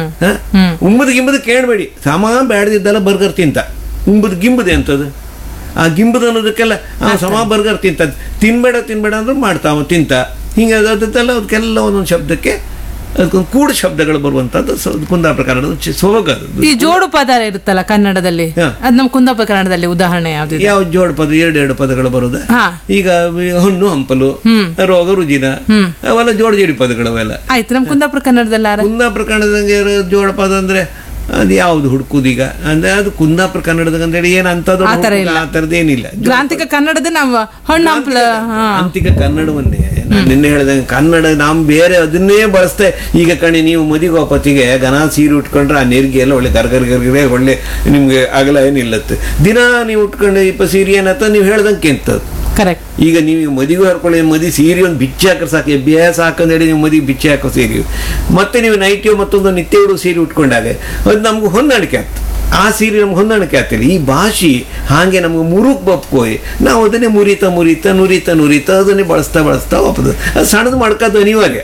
ಉಂಬುದು ಗಿಂಬುದು ಕೇಳಬೇಡಿ ಸಮ ಬ್ಯಾಡ್ದಿದ್ದಲ್ಲ ಬರ್ಗರ್ ತಿಂತ ಉಂಬುದು ಗಿಂಬುದು ಎಂತದು ಆ ಗಿಂಬುದು ಅನ್ನೋದಕ್ಕೆಲ್ಲ ಸಮ ಬರ್ಗರ್ ತಿಂತ ತಿನ್ಬೇಡ ತಿನ್ಬೇಡ ಅಂದ್ರೆ ಮಾಡ್ತಾವ ತಿಂತ ಹಿಂಗೆ ಅದಕ್ಕೆಲ್ಲ ಅದಕ್ಕೆಲ್ಲ ಒಂದೊಂದು ಶಬ್ದಕ್ಕೆ ಅದಕ್ಕೊಂದು ಕೂಡ ಶಬ್ದಗಳು ಬರುವಂತದ್ದು ಕುಂದಾಪುರ ಕನ್ನಡದ ಸೊಬಗದು. ಈ ಜೋಡು ಪದ ಇರುತ್ತಲ್ಲ ಕನ್ನಡದಲ್ಲಿ, ಅದ್ ನಮ್ಮ ಕುಂದಾಪುರ ಕನ್ನಡದಲ್ಲಿ ಉದಾಹರಣೆ ಯಾವ್ದು? ಯಾವ ಜೋಡು ಪದ? ಎರಡು ಎರಡು ಪದಗಳು ಬರುದು. ಈಗ ಹಣ್ಣು ಹಂಪಲು, ರೋಗ ರುಜಿನ, ಅವೆಲ್ಲ ಜೋಡು ಜೋಡಿ ಪದಗಳು ಅವೆಲ್ಲ ಆಯ್ತು. ನಮ್ಮ ಕುಂದಾಪುರ ಕನ್ನಡದಲ್ಲಿ ಕುಂದಾಪುರ ಕನ್ನಡದಂಗೆ ಜೋಡ ಪದ ಅಂದ್ರೆ ಅದು ಯಾವ್ದು ಹುಡುಕುದೀಗ ಅಂದ್ರೆ ಅದು ಕುಂದಾಪುರ ಕನ್ನಡದ ಅಂದ್ರೆ ಏನ್ ಅಂತದ್ದು ಆ ತರದೇನಿಲ್ಲ. ಗ್ರಾಂಥಿಕ ಕನ್ನಡದ ನಾವು ಹಣ್ಣು ಹಂಪಲ ಗ್ರಾಂಥಿಕ ಕನ್ನಡವನ್ನೇ ನಾನು ನಿನ್ನೆ ಹೇಳಿದಂಗೆ ಕನ್ನಡ ನಾವು ಬೇರೆ ಅದನ್ನೇ ಬಳಸ್ತೇ. ಈಗ ಕಣಿ ನೀವು ಮದಿಗೋಪತಿಗೆ ಗನ ಸೀರೆ ಉಟ್ಕೊಂಡ್ರೆ ಆ ನೆರಿಗೆ ಎಲ್ಲ ಒಳ್ಳೆ ಗರ್ಗರ್ ಗರ್ಗರೆ ಒಳ್ಳೆ ನಿಮ್ಗೆ ಆಗಲ ಏನಿಲ್ಲತ್ತೆ. ದಿನ ನೀವು ಉಟ್ಕೊಂಡ್ರೆ ಇಪ್ಪ ಸೀರೆ ಏನತ್ತ ನೀವು ಹೇಳ್ದಂಗೆ ಎಂತದ್ದು ಕರೆಕ್ಟ್. ಈಗ ನೀವು ಮದಿಗೂ ಹರ್ಕೊಳ್ಳಿ ಮದಿ ಸೀರೆ ಒಂದು ಬಿಚ್ಚಿ ಹಾಕರ್ ಸಾಕು ಅಭ್ಯಾಸ ಹಾಕಂದೇಳಿ ನೀವು ಮದಿಗೆ ಬಿಚ್ಚಿ ಹಾಕೋ ಸೀರೆ ಮತ್ತೆ ನೀವು ನೈಟಿಯೋ ಮತ್ತೊಂದು ನಿತ್ಯ ಉಡುವ ಸೀರೆ ಉಟ್ಕೊಂಡಾಗ ಅದು ನಮ್ಗೆ ಹೊಂದಾಣಿಕೆ ಆಗ್ತದೆ. ಆ ಸೀರೆ ನಮ್ಗೆ ಹೊಂದಾಣಿಕೆ ಆಗ್ತಿಲ್ಲ. ಈ ಭಾಷೆ ಹಾಗೆ ನಮ್ಗೆ ಮುರುಕ್ ಬಪ್ಕೋಯ್ ನಾವು ಅದನ್ನೇ ಮುರಿತ ಮುರಿತ ನುರಿತ ನುರಿತ ಅದನ್ನೇ ಬಳಸ್ತಾ ಬಳಸ್ತಾ ಹೋಗ್ತದೆ. ಅದು ಸಣ್ಣದು ಮಾಡ್ಕೋದು ಅನಿವಾರ್ಯ.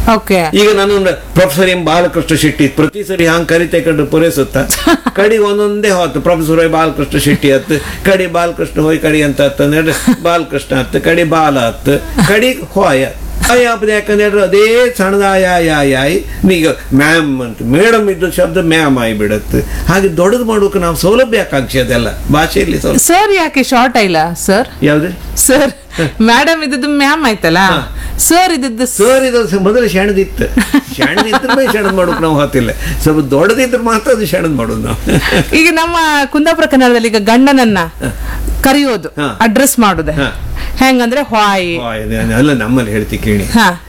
ಈಗ ನಾನು ಪ್ರೊಫೆಸರ್ ಎಂ ಬಾಲಕೃಷ್ಣ ಶೆಟ್ಟಿ ಪ್ರತಿ ಸರಿ ಹಂಗೆ ಕರಿತಾ ಕಂಡು ಪೂರೈಸುತ್ತ ಕಡೆಗೆ ಒಂದೊಂದೇ ಹೊತ್ತು ಪ್ರೊಫೆಸರ್ ಹೋಯ್ ಬಾಲಕೃಷ್ಣ ಶೆಟ್ಟಿ ಹತ್ತು ಕಡೆ ಬಾಲಕೃಷ್ಣ ಹೋಯ್ ಕಡಿ ಅಂತ ಹತ್ತಂದ್ರೆ ಬಾಲಕೃಷ್ಣ ಹತ್ತು ಕಡೆ ಬಾಲ ಹತ್ತು ಕಡೆ ಹೋಯ ಅಯ್ಯಪ್ಪದ ಯಾಕಂದ್ರೆ ಅದೇ ಸಣ್ಣದಾಯ ಯಾಯ್ ಈಗ ಮ್ಯಾಮ್ ಅಂತ ಮೇಡಮ್ ಇದ್ದ ಶಬ್ದ ಮ್ಯಾಮ್ ಆಗಿ ಬಿಡತ್ತೆ. ಹಾಗೆ ದೊಡ್ಡದು ಮಾಡೋಕೆ ನಾವು ಸೌಲಭ್ಯ ಆಕಾಂಕ್ಷೆ ಅದೆಲ್ಲ ಭಾಷೆಯಲ್ಲಿ. ಸರ್ ಯಾಕೆ ಶಾರ್ಟ್ ಇಲ್ಲ ಸರ್? ಯಾವ್ದು ಸರ್? ಮೇಡಮ್ ಇದ್ದದ್ದು ಮ್ಯಾಮ್ ಆಯ್ತಲ್ಲ, ಸರ್ ಇದ್ದದ್ದು ಸರ್ ಇದ್ದ ಮೊದಲು ಶಣದಿತ್ತು. ಶಣದಿದ್ರೆ ಶಣದ್ ಮಾಡೋಕೆ ನಾವು ಹೊತ್ತಿಲ್ಲ. ಸ್ವಲ್ಪ ದೊಡ್ಡದಿದ್ರೆ ಮಾತ್ರ ಅದು ಶಣದ್ ಮಾಡೋದು ನಾವು. ಈಗ ನಮ್ಮ ಕುಂದಾಪುರ ಕನ್ನಡದಲ್ಲಿ ಈಗ ಗಂಡನನ್ನ ಕರೆಯೋದು ಅಡ್ರೆಸ್ ಮಾಡುದೆ ಹೆಂಗಂದ್ರೆ ಹಾಯ್ ಅಲ್ಲ ನಮ್ಮಲ್ಲಿ ಹೇಳ್ತಿ ಕೇಳಿ.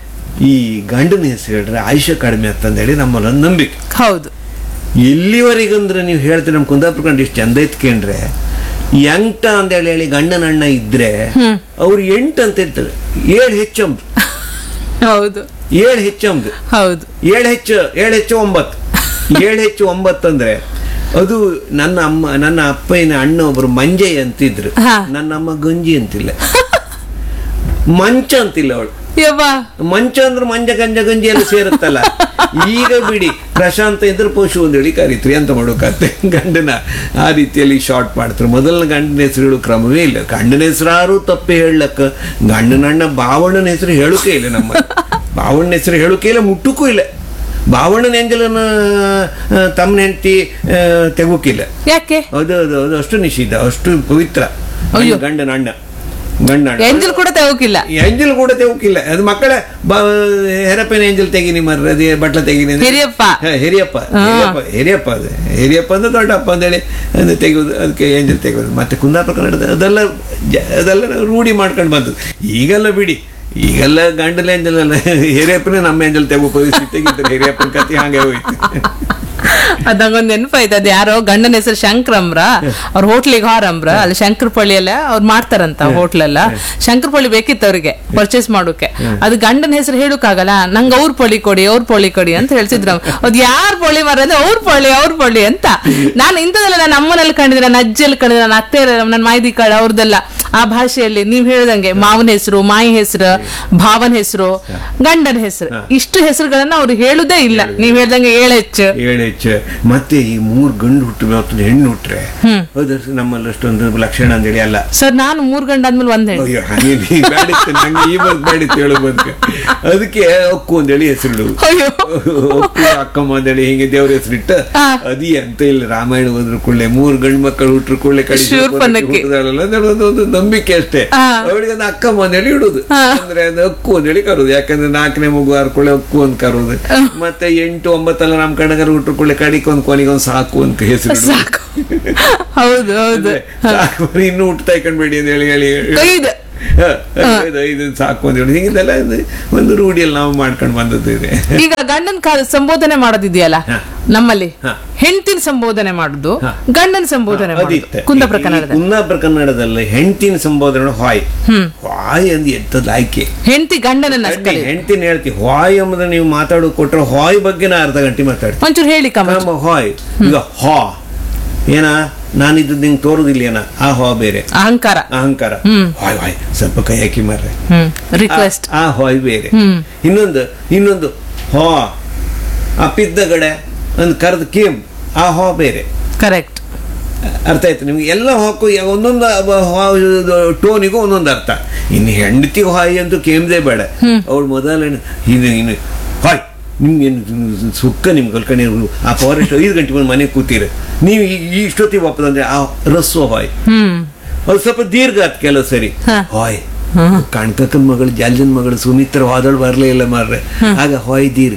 ಈ ಗಂಡನ ಹೆಸರು ಹೇಳ್ರೆ ಆಯುಷ್ಯ ಕಡಿಮೆ ಅಂತಂದೇಳಿ ನಮ್ಮಲ್ಲಿ ಒಂದು ನಂಬಿಕೆ. ಹೌದು. ಎಲ್ಲಿವರೆಗಂದ್ರೆ ನೀವು ಹೇಳ್ತೀರಿ ನಮ್ಮ ಕುಂದಾಪುರ ಕಂಡು ಇಷ್ಟು ಚಂದ ಇತ್ಕೊಂಡ್ರೆ ಎಂಟ ಅಂತ ಹೇಳಿ ಹೇಳಿ ಗಂಡನ ಅಣ್ಣ ಇದ್ರೆ ಅವ್ರು ಎಂಟು ಅಂತ ಇರ್ತಾರೆ. ಏಳು ಹೆಚ್ಚಂಬ. ಹೌದು. ಏಳು ಹೆಚ್ಚಂಬ. ಹೌದು. ಏಳು ಹೆಚ್ಚು ಏಳು ಹೆಚ್ಚು ಒಂಬತ್ತು. ಏಳು ಹೆಚ್ಚು ಒಂಬತ್ತು ಅಂದ್ರೆ ಅದು ನನ್ನ ಅಮ್ಮ ನನ್ನ ಅಪ್ಪನ ಅಣ್ಣ ಒಬ್ರು ಮಂಜಯ್ಯ ಅಂತಿದ್ರು. ನನ್ನ ಅಮ್ಮ ಗಂಜಿ ಅಂತಿಲ್ಲ, ಮಂಚ ಅಂತಿಲ್ಲ ಅವಳು. ಮಂಚ ಅಂದ್ರೆ ಮಂಜ ಗಂಜ ಗಂಜಿ ಎಲ್ಲ ಸೇರುತ್ತಲ್ಲ. ಈಗ ಬಿಡಿ ಪ್ರಶಾಂತ ಇದ್ರೆ ಪಶು ಒಂದೇಳಿ ಕರೀತ್ರಿ ಅಂತ ಮಾಡೋಕತ್ತೆ ಗಂಡನ ಆ ರೀತಿಯಲ್ಲಿ ಶಾರ್ಟ್ ಮಾಡ್ತಾರೆ. ಮೊದಲನ ಗಂಡನ ಹೆಸರು ಹೇಳೋ ಕ್ರಮವೇ ಇಲ್ಲ. ಗಂಡನ ಹೆಸರಾರು ತಪ್ಪೆ ಹೇಳಕ್ಕ ಗಂಡನ ಅಣ್ಣ ಬಾವಣ್ಣನ ಹೆಸರು ಹೇಳೋಕೆ ಇಲ್ಲ. ನಮ್ಮ ಬಾವಣ್ಣನ ಹೆಸರು ಹೇಳೋಕೆ ಇಲ್ಲ, ಮುಟ್ಟಕ್ಕೂ ಇಲ್ಲ. ಬಾವಣ್ಣನ ಎಂಜಲನ್ನ ತಮ್ಮನ ಹೆಂಡತಿ ತೆಗೋಕಿಲ್ಲ. ಯಾಕೆ? ಅದು ಅದು ಅಷ್ಟು ನಿಷಿದ್ಧ, ಅಷ್ಟು ಪವಿತ್ರ ಗಂಡನ ಅಣ್ಣ. ಗಂಡ ಎಂಜಲ್ ಕೂಡ ತೆಗೋಕಿಲ್ಲ. ಎಂಜಲ್ ಕೂಡ ತೆಗೋಕಿಲ್ಲ. ಅದು ಮಕ್ಕಳ ಹೆರಪ್ಪನ ಎಂಜಲ್ ತೆಗಿನಿ ಮರ್ರ ಅದೇ ಬಟ್ಲ ತೆಗಿನಿ. ಹಿರಿಯಪ್ಪ ಹಿರಿಯಪ್ಪ ಹಿರಿಯಪ್ಪ ಅದು ಹಿರಿಯಪ್ಪ ಅಂದ್ರೆ ದೊಡ್ಡಪ್ಪ ಅಂತೇಳಿ ಅದು ತೆಗೆಯೋದು, ಅದಕ್ಕೆ ಎಂಜಲ್ ತೆಗೆಯೋದು. ಮತ್ತೆ ಕುಂದಾಪುರ ಕನ್ನಡದ ಅದೆಲ್ಲ ಅದೆಲ್ಲ ರೂಢಿ ಮಾಡ್ಕೊಂಡು ಬಂದದ್ದು. ಈಗೆಲ್ಲ ಬಿಡಿ, ಈಗೆಲ್ಲ ಗಂಡಲ ಎಂಜಲ್ ಅಲ್ಲ ಹಿರಿಯಪ್ಪನೇ ನಮ್ಮ ಎಂಜಲ್ ತೆಗೋ ಪರಿಸ್ಥಿತಿ ತೆಗಿತಾರೆ. ಹಿರಿಯಪ್ಪನ ಕತೆ ಹಾಗೆ ಹೋಯ್ತು. ಅದಂಗೊಂದು ನೆನಪಾಯ್ತು. ಅದ್ ಯಾರೋ ಗಂಡನ ಹೆಸರು ಶಂಕರಮ್ರ, ಅವ್ರ ಹೋಟ್ಲಿಗೆ ಹಾರಮ್ರ ಅಲ್ಲಿ ಶಂಕರಪಳ್ಳಿ ಎಲ್ಲ ಅವ್ರು ಮಾಡ್ತಾರಂತ ಹೋಟ್ಲೆಲ್ಲ. ಶಂಕರಪಳ್ಳಿ ಬೇಕಿತ್ತು ಅವ್ರಿಗೆ ಪರ್ಚೇಸ್ ಮಾಡೋಕೆ. ಅದು ಗಂಡನ ಹೆಸರು ಹೇಳೋಕ್ಕಾಗಲ್ಲ, ನಂಗೆ ಅವ್ರ ಪೊಳಿ ಕೊಡಿ ಅವ್ರ ಪೊಳಿ ಕೊಡಿ ಅಂತ ಹೇಳ್ತಿದ್ರು. ಅದ್ ಯಾರ್ ಪೊಳಿ ಮರ ಅಂದ್ರೆ ಅವ್ರ ಪೊಳಿ ಅವ್ರ ಪೊಳಿ ಅಂತ. ನಾನು ಇಂಥದೆಲ್ಲ ನನ್ನ ಅಮ್ಮನಲ್ಲಿ ಕಂಡಿದ್ರೆ, ನನ್ನ ಅಜ್ಜಿಯಲ್ಲಿ ಕಂಡಿದ್ರೆ, ನನ್ನ ಅತ್ತೆ ನನ್ನ ಮೈದಿ ಕಾಳು ಅವ್ರದ್ದೆಲ್ಲ ಆ ಭಾಷೆಯಲ್ಲಿ ನೀವ್ ಹೇಳ್ದಂಗೆ ಮಾವನ ಹೆಸರು, ಮಾಯಿ ಹೆಸರು, ಭಾವನ ಹೆಸರು, ಗಂಡನ ಹೆಸರು, ಇಷ್ಟು ಹೆಸರುಗಳನ್ನ ಅವ್ರು ಹೇಳುದೇ ಇಲ್ಲ. ನೀವ್ ಹೇಳ್ದಂಗೆ ಏಳೆಚ್ಚು ಏಳೆಚ್ಚು ಮತ್ತೆ ಈ ಮೂರ್ ಗಂಡು ಹುಟ್ಟು ಮತ್ತೊಂದು ಹೆಣ್ಣು ಹುಟ್ರೆ ನಮ್ಮಲ್ಲಿ ಅಷ್ಟೊಂದು ಲಕ್ಷಣ ಅಂತೇಳಿ ಅಲ್ಲ ಸರ್. ನಾನು ಮೂರ್ ಗಂಡ ಆದ್ಮೇಲೆ ಒಂದ್ ಹೆಣ್ಣು. ನಂಗೆ ಈ ಬಂದ್ ಬೇಡಿತ್ತು ಹೇಳು ಬಂದ. ಅದಕ್ಕೆ ಅಕ್ಕು ಅಂದೇಳಿ ಹೆಸರು, ಅಕ್ಕು ಅಕ್ಕಮ್ಮ ಅಂದೇಳಿ ಹಿಂಗೆ ದೇವ್ರ ಹೆಸರಿಟ್ಟ ಅದಿ ಅಂತ ಇಲ್ಲ. ರಾಮಾಯಣ ಹೋದ್ರು ಕೂಡಲೇ ಮೂರ್ ಗಂಡು ಮಕ್ಕಳು ಹುಟ್ಟರು ಕೂಡಲೇ ಕಡೆ ಒಂದು ನಂಬಿಕೆ ಅಷ್ಟೇ. ಅವಳಿಗೆ ಒಂದು ಅಕ್ಕಮ್ಮ ಅಂದೇಳಿ ಇಡುದು, ಅಂದ್ರೆ ಅದು ಅಕ್ಕು ಅಂದೇಳಿ ಕರೋದು. ಯಾಕಂದ್ರೆ ನಾಲ್ಕನೇ ಮಗು ಆರ್ಕೊಳ್ಳೆ ಅಕ್ಕು ಅಂತ ಕರೋದು. ಮತ್ತೆ ಎಂಟು ಒಂಬತ್ತೆಲ್ಲ ನಮ್ ಕಣಗರು ಹುಟ್ಟರು ಕೂಡಲೇ ಕಡಿಗೆ ಒಂದ್ ಕೊನೆಗೊಂದು ಸಾಕು ಅಂತ ಹೆಸರು. ಹೌದು ಹೌದು. ಸಾಕು ಇನ್ನು ಹುಟ್ಟು ತೈಕೊಂಡ್ಬೇಡಿ ಅಂತ ಹೇಳಿ ಹೇಳಿ ಐದು ಸಾಕು ಅಂತ ಹೇಳಿ ಹಿಂಗಿದೆಲ್ಲ ಒಂದು ರೂಢಿಯಲ್ಲಿ ನಾವು ಮಾಡ್ಕೊಂಡು ಬಂದದ್ದು ಇದೆ. ಈಗ ಗಂಡನ ಸಂಬೋಧನೆ ಮಾಡೋದಿದೆಯಲ್ಲ ನಮ್ಮಲ್ಲಿ, ಹೆಂಡತಿನ ಸಂಬೋಧನೆ ಮಾಡುದು, ಗಂಡನ ಸಂಬೋಧನೆ ಕುಂದಾಪುರ ಕನ್ನಡ ಕುಂದಾಪುರ ಕನ್ನಡದಲ್ಲಿ ಹೆಂಡತಿನ ಸಂಬೋಧನೆ ಹಾಯ್ ಹಾಯ್ ಅಂದ್ ಎಂತದ್ ಆಯ್ಕೆ. ಹೆಂಡತಿ ಗಂಡನ ಹೆಂಡತಿನ ಹೇಳ್ತಿ ಹಾಯ್ ಎಂಬುದನ್ನ ನೀವು ಮಾತಾಡೋದು ಕೊಟ್ರೆ ಹಾಯ್ ಬಗ್ಗೆ ನಾ ಅರ್ಧ ಗಂಟೆ ಮಾತಾಡ್ತೀನಿ. ಒಂಚೂರು ಹೇಳಿ ಕಮ್ಮ. ಹಾಯ್ ಈಗ ಹಾ ಏನ ನಾನಿದ್ದು ನಿಂಗೆ ತೋರುದಿಲ್ಲ ಏನ ಆ ಹೋ ಬೇರೆ ಅಹಂಕಾರ. ಅಹಂಕಾರ ಹಾಯ್ ಹಾಯ್ ಸ್ವಲ್ಪ ಕೈ ಹಾಕಿ ಮಾರ್ರೆ ರಿಕ್ವೆಸ್ಟ್. ಆ ಹಾಯ್ ಬೇರೆ. ಇನ್ನೊಂದು ಇನ್ನೊಂದು ಹೋ ಅಪ್ಪಿದ್ದ ಗಡೆ ಒಂದು ಕರೆದು ಕೇಮ್ ಆ ಹೋ ಬೇರೆ. ಕರೆಕ್ಟ್. ಅರ್ಥ ಆಯ್ತು ನಿಮ್ಗೆ? ಎಲ್ಲ ಹಾಕು ಒಂದೊಂದು ಟೋನಿಗೂ ಒಂದೊಂದು ಅರ್ಥ. ಇನ್ನು ಹೆಂಡತಿ ಹಾಯ್ ಅಂತೂ ಕೇಮ್ದೇ ಬೇಡ. ಅವಳು ಮೊದಲ ಇನ್ನು ಇನ್ನು ಹಾಯ್ ನಿಮ್ಗೆ ಸುಕ್ಕ ನಿಮ್ಗೆ ಕಲ್ಕಣಿ ಆ ಫಾರೆಸ್ಟ್ ಐದು ಗಂಟೆ ಬಂದು ಮನೆಗೆ ಕೂತೀರ ನೀವು ಈ ಇಷ್ಟೊತ್ತಿಗೆ ವಾಪದಂದ್ರೆ ಆ ರಸ್ವ ಹಾಯ್ ಅದು ಸ್ವಲ್ಪ ದೀರ್ಘ ಆತ್ ಕೆಲವು ಸರಿ. ಹಾಯ್ ಕಾಣ್ಕಕ್ಕನ ಮಗಳು ಜಾಲ್ಜನ್ ಮಗಳು ಸುಮಿತ್ರ ಹೋದಳು ಬರ್ಲೇ ಇಲ್ಲ ಮಾರ್ರೆ ಆಗ ಹಾಯ್ ದೀರ್ಘ.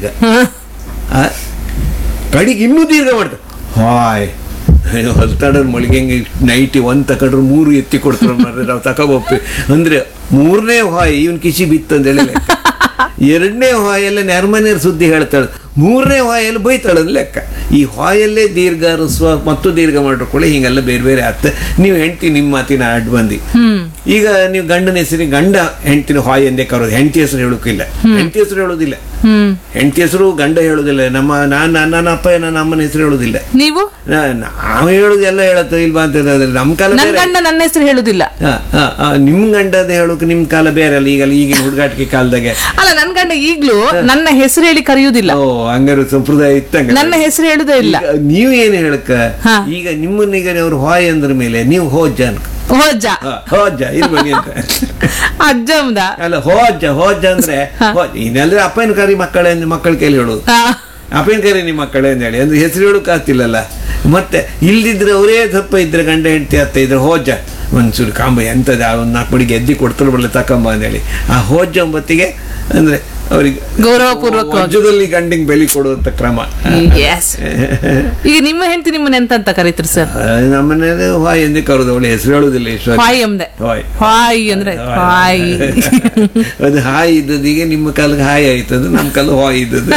ಕಡಿಗೆ ಇನ್ನೂ ದೀರ್ಘ ಮಾಡ್ತಾರೆ ಹಾಯ್ ಹೊಲ್ತಾಡ್ರ ಮಳಿಗೆಂಗೆ ನೈಟಿ ಒಂದ್ ತಕೊಂಡ್ರು ಮೂರು ಎತ್ತಿ ಕೊಡ್ತಾರ ಮಾರ್ರೆ ನಾವು ತಕೋಬಪ್ಪಿ ಅಂದ್ರೆ ಮೂರನೇ ಹಾಯ್ ಇವನ್ ಕಿಸಿ ಬಿತ್ತಂದೇಳಿ ಲೆಕ್ಕ. ಎರಡನೇ ಹಾಯೆಲ್ಲ ನೆರ್ಮನೇರ್ ಸುದ್ದಿ ಹೇಳ್ತಾಳೆ, ಮೂರನೇ ಹಾಯಲ್ಲಿ ಬೈತಾಳದ್ ಲೆಕ್ಕ. ಈ ಹಾಯಲ್ಲೇ ದೀರ್ಘ ರಸ್ವ ಮತ್ತು ದೀರ್ಘ ಮಾಡ್ಕೊಳ್ಳಿ ಹಿಂಗೆಲ್ಲ ಬೇರೆ ಬೇರೆ ಆತ. ನೀವು ಹೆಂಡ್ತಿ ನಿಮ್ಮ ಮಾತಿನ ಅಡ್ಡ ಬಂದಿ. ಈಗ ನೀವು ಗಂಡನ ಹೆಸರಿಗೆ ಗಂಡ ಹೆಂಡ್ತಿನ ಹಾಯ್ ಎಂದೇ ಕರೋದು, ಹೆಂಡತಿ ಹೆಸರು ಹೇಳೋಕಿಲ್ಲ. ಹೆಂಡತಿ ಹೆಸರು ಹೇಳೋದಿಲ್ಲ, ಹೆಂಡತಿ ಹೆಸರು ಗಂಡ ಹೇಳೋದಿಲ್ಲ. ನಮ್ಮ ನಾನ್ ನನ್ನ ಅಪ್ಪ ನನ್ನ ಅಮ್ಮನ ಹೆಸರು ಹೇಳೋದಿಲ್ಲ. ನೀವು ನಾವು ಹೇಳುದು ಎಲ್ಲ ಹೇಳತ್ತ ಇಲ್ವಾ ಅಂತ ನಮ್ ಕಾಲ ನನ್ನ ಹೆಸರು ಹೇಳುದಿಲ್ಲ. ನಿಮ್ ಗಂಡದ ಹೇಳೋಕೆ ನಿಮ್ ಕಾಲ ಬೇರೆ ಅಲ್ಲ. ಈಗ ಈಗಿನ ಹುಡುಗಾಟಿಕೆ ಕಾಲದಾಗೆ ಅಲ್ಲ ನನ್ ಗಂಡ ಈಗ್ಲೂ ನನ್ನ ಹೆಸರು ಹೇಳಿ ಕರೆಯುವುದಿಲ್ಲ. ಓ ಹಂಗಾರು ಸಂಪ್ರದಾಯ ಇತ್ತಂಗ ನನ್ನ ಹೆಸರು ಹೇಳುದೇ ಇಲ್ಲ. ನೀವ್ ಏನ್ ಹೇಳಕ್ಕ ಈಗ ನಿಮ್ಮನ್ನೀಗ ಅವ್ರು ಹಾಯ್ ಅಂದ್ರ ಮೇಲೆ ನೀವು ಹೋಜ್ಜ ಅನ್ಕ ಹೋಜ್ಜ ಹೋಜ್ಜ ಇಲ್ಲಿ ಬನ್ನಿ ಅಂತ ಅಜ್ಜ ಅಲ್ಲ ಹೋಜ್ಜ ಹೋಜ್ಜ ಅಂದ್ರೆ ಇನ್ನೆಲ್ಲರೂ ಅಪ್ಪನ ಕರಿ ಮಕ್ಕಳೇ ಮಕ್ಕಳ ಕೈಲಿ ಹೇಳೋದು ಅಪ್ಪನ ಕರಿ ನಿಮ್ಮ ಮಕ್ಕಳೇ ಅಂತ ಹೇಳಿ ಅಂದ್ರೆ ಹೆಸರು ಹೇಳೋಕ್ ಆಗ್ತಿಲ್ಲಲ್ಲ. ಮತ್ತೆ ಇಲ್ದಿದ್ರೆ ಅವರೇ ಸ್ವಲ್ಪ ಇದ್ರೆ ಗಂಡ ಹೆಂಡತಿ ಅತ್ತ ಇದ್ರೆ ಹೋಜ್ಜ ಒಂಚೂರು ಕಾಂಬ ಎಂತದ ಒಂದ್ ನಾಲ್ಕು ಬಡಿಗೆ ಎದ್ದಿ ಕೊಡ್ತಾರೆ ಬರಲಿ ತಕೊಂಬ ಅಂತೇಳಿ ಆ ಹೋಜ್ಜ ಒಂಬತ್ತಿಗೆ ಅಂದ್ರೆ ಅವ್ರಿಗೆ ಗೌರವಪೂರ್ವಕ ರಾಜ್ಯದಲ್ಲಿ ಗಂಡಿಗೆ ಬೆಲೆ ಕೊಡುವಂತ ಕ್ರಮ. ಈಗ ನಿಮ್ಮ ಹೆಂಡತಿ ನಿಮ್ಮನ್ನ ಎಂತ ಅಂತ ಕರೀತಾರೆ ಸರ್? ನಮ್ಮನೇಲಿ ಹಾಯ್ ಎಂದೇ ಕರೋದು, ಅವಳು ಹೆಸರು ಹೇಳುದಿಲ್ಲ. ಹಾಯ್ ಎಂದೆ ಹಾಯ್ ಅಂದ್ರೆ ಹಾಯ್ ಅದು ಹಾಯ್ ಇದ್ದದಿಗೆ ನಿಮ್ಮ ಕಾಲಕ್ಕೆ ಹಾಯ್ ಆಯ್ತದ, ನಮ್ಮ ಕಾಲ ಹಾಯ್ ಇದ್ದದ್ದು.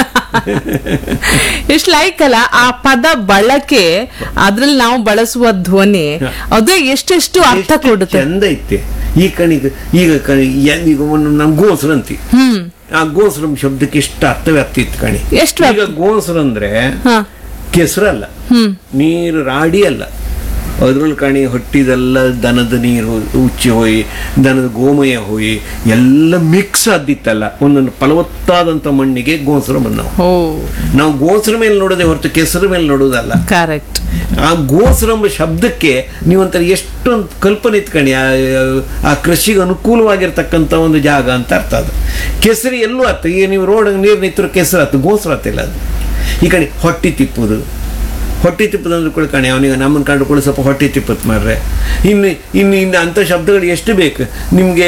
ಎಷ್ಟು ಲೈಕ್ ಅಲ್ಲ ಆ ಪದ ಬಳಕೆ, ಅದ್ರಲ್ಲಿ ನಾವು ಬಳಸುವ ಧ್ವನಿ ಅದು ಎಷ್ಟೆಷ್ಟು ಅರ್ಥ ಕೊಡುತ್ತೆ. ಚಂದ ಐತೆ ಈ ಕಣಿಗ. ಈಗ ಕಣಿ ಈಗ ನಮ್ ಗೋಸ್ರ ಅಂತಿ, ಆ ಗೋಸ್ರಂ ಶಬ್ದಕ್ಕೆ ಎಷ್ಟು ಅರ್ಥವ್ಯಾಪ್ತಿ ಇತ್ತು ಕಣಿ. ಎಷ್ಟು ಈಗ ಗೋಸ್ರ ಅಂದ್ರೆ ಕೆಸರಲ್ಲ, ನೀರು ರಾಡಿ ಅಲ್ಲ, ಅದ್ರಲ್ಲಿ ಕಣಿ ಹೊಟ್ಟಿದೆಲ್ಲ ದನದ ನೀರು ಉಚ್ಚಿ ಹೋಯಿ ದನದ ಗೋಮಯ ಹೋಯಿ ಎಲ್ಲ ಮಿಕ್ಸ್ ಆದಿತ್ತಲ್ಲ ಒಂದೊಂದು ಫಲವತ್ತಾದಂತ ಮಣ್ಣಿಗೆ ಗೋಸ್ರ ಬಂದವು. ನಾವು ಗೋಸ್ರ ಮೇಲೆ ನೋಡೋದೇ ಹೊರತು ಕೆಸರ ಮೇಲೆ ನೋಡೋದಲ್ಲ. ಕರೆಕ್ಟ್. ಆ ಗೋಸ್ರ ಎಂಬ ಶಬ್ದಕ್ಕೆ ನೀವಂತ ಎಷ್ಟೊಂದು ಕಲ್ಪನೆ ಇತ್ಕಣಿ. ಆ ಕೃಷಿಗೆ ಅನುಕೂಲವಾಗಿರ್ತಕ್ಕಂಥ ಒಂದು ಜಾಗ ಅಂತ ಅರ್ಥ. ಅದು ಕೆಸರಿ ಎಲ್ಲೂ ಆತ. ಈಗ ನೀವು ರೋಡ್ ನೀರು ನಿಂತರು ಕೆಸರು ಆತು, ಗೋಸ್ರ ಆತಿಲ್ಲ. ಅದು ಈ ಕಡೆ ಹೊಟ್ಟಿ ತಿಪ್ಪುದು, ಹೊಟ್ಟಿ ತಿಪ್ಪದ ಅಂದ್ರೆ ಕೂಡ ಕಣೆ ಅವನಿಗೆ ನಮ್ಮನ್ನು ಕಂಡು ಕೂಡ ಸ್ವಲ್ಪ ಹೊಟ್ಟಿ ತಿಪ್ಪತ್ ಮಾರ್ರೆ. ಇನ್ನು ಇನ್ನು ಇನ್ನು ಅಂಥ ಶಬ್ದಗಳು ಎಷ್ಟು ಬೇಕು ನಿಮ್ಗೆ?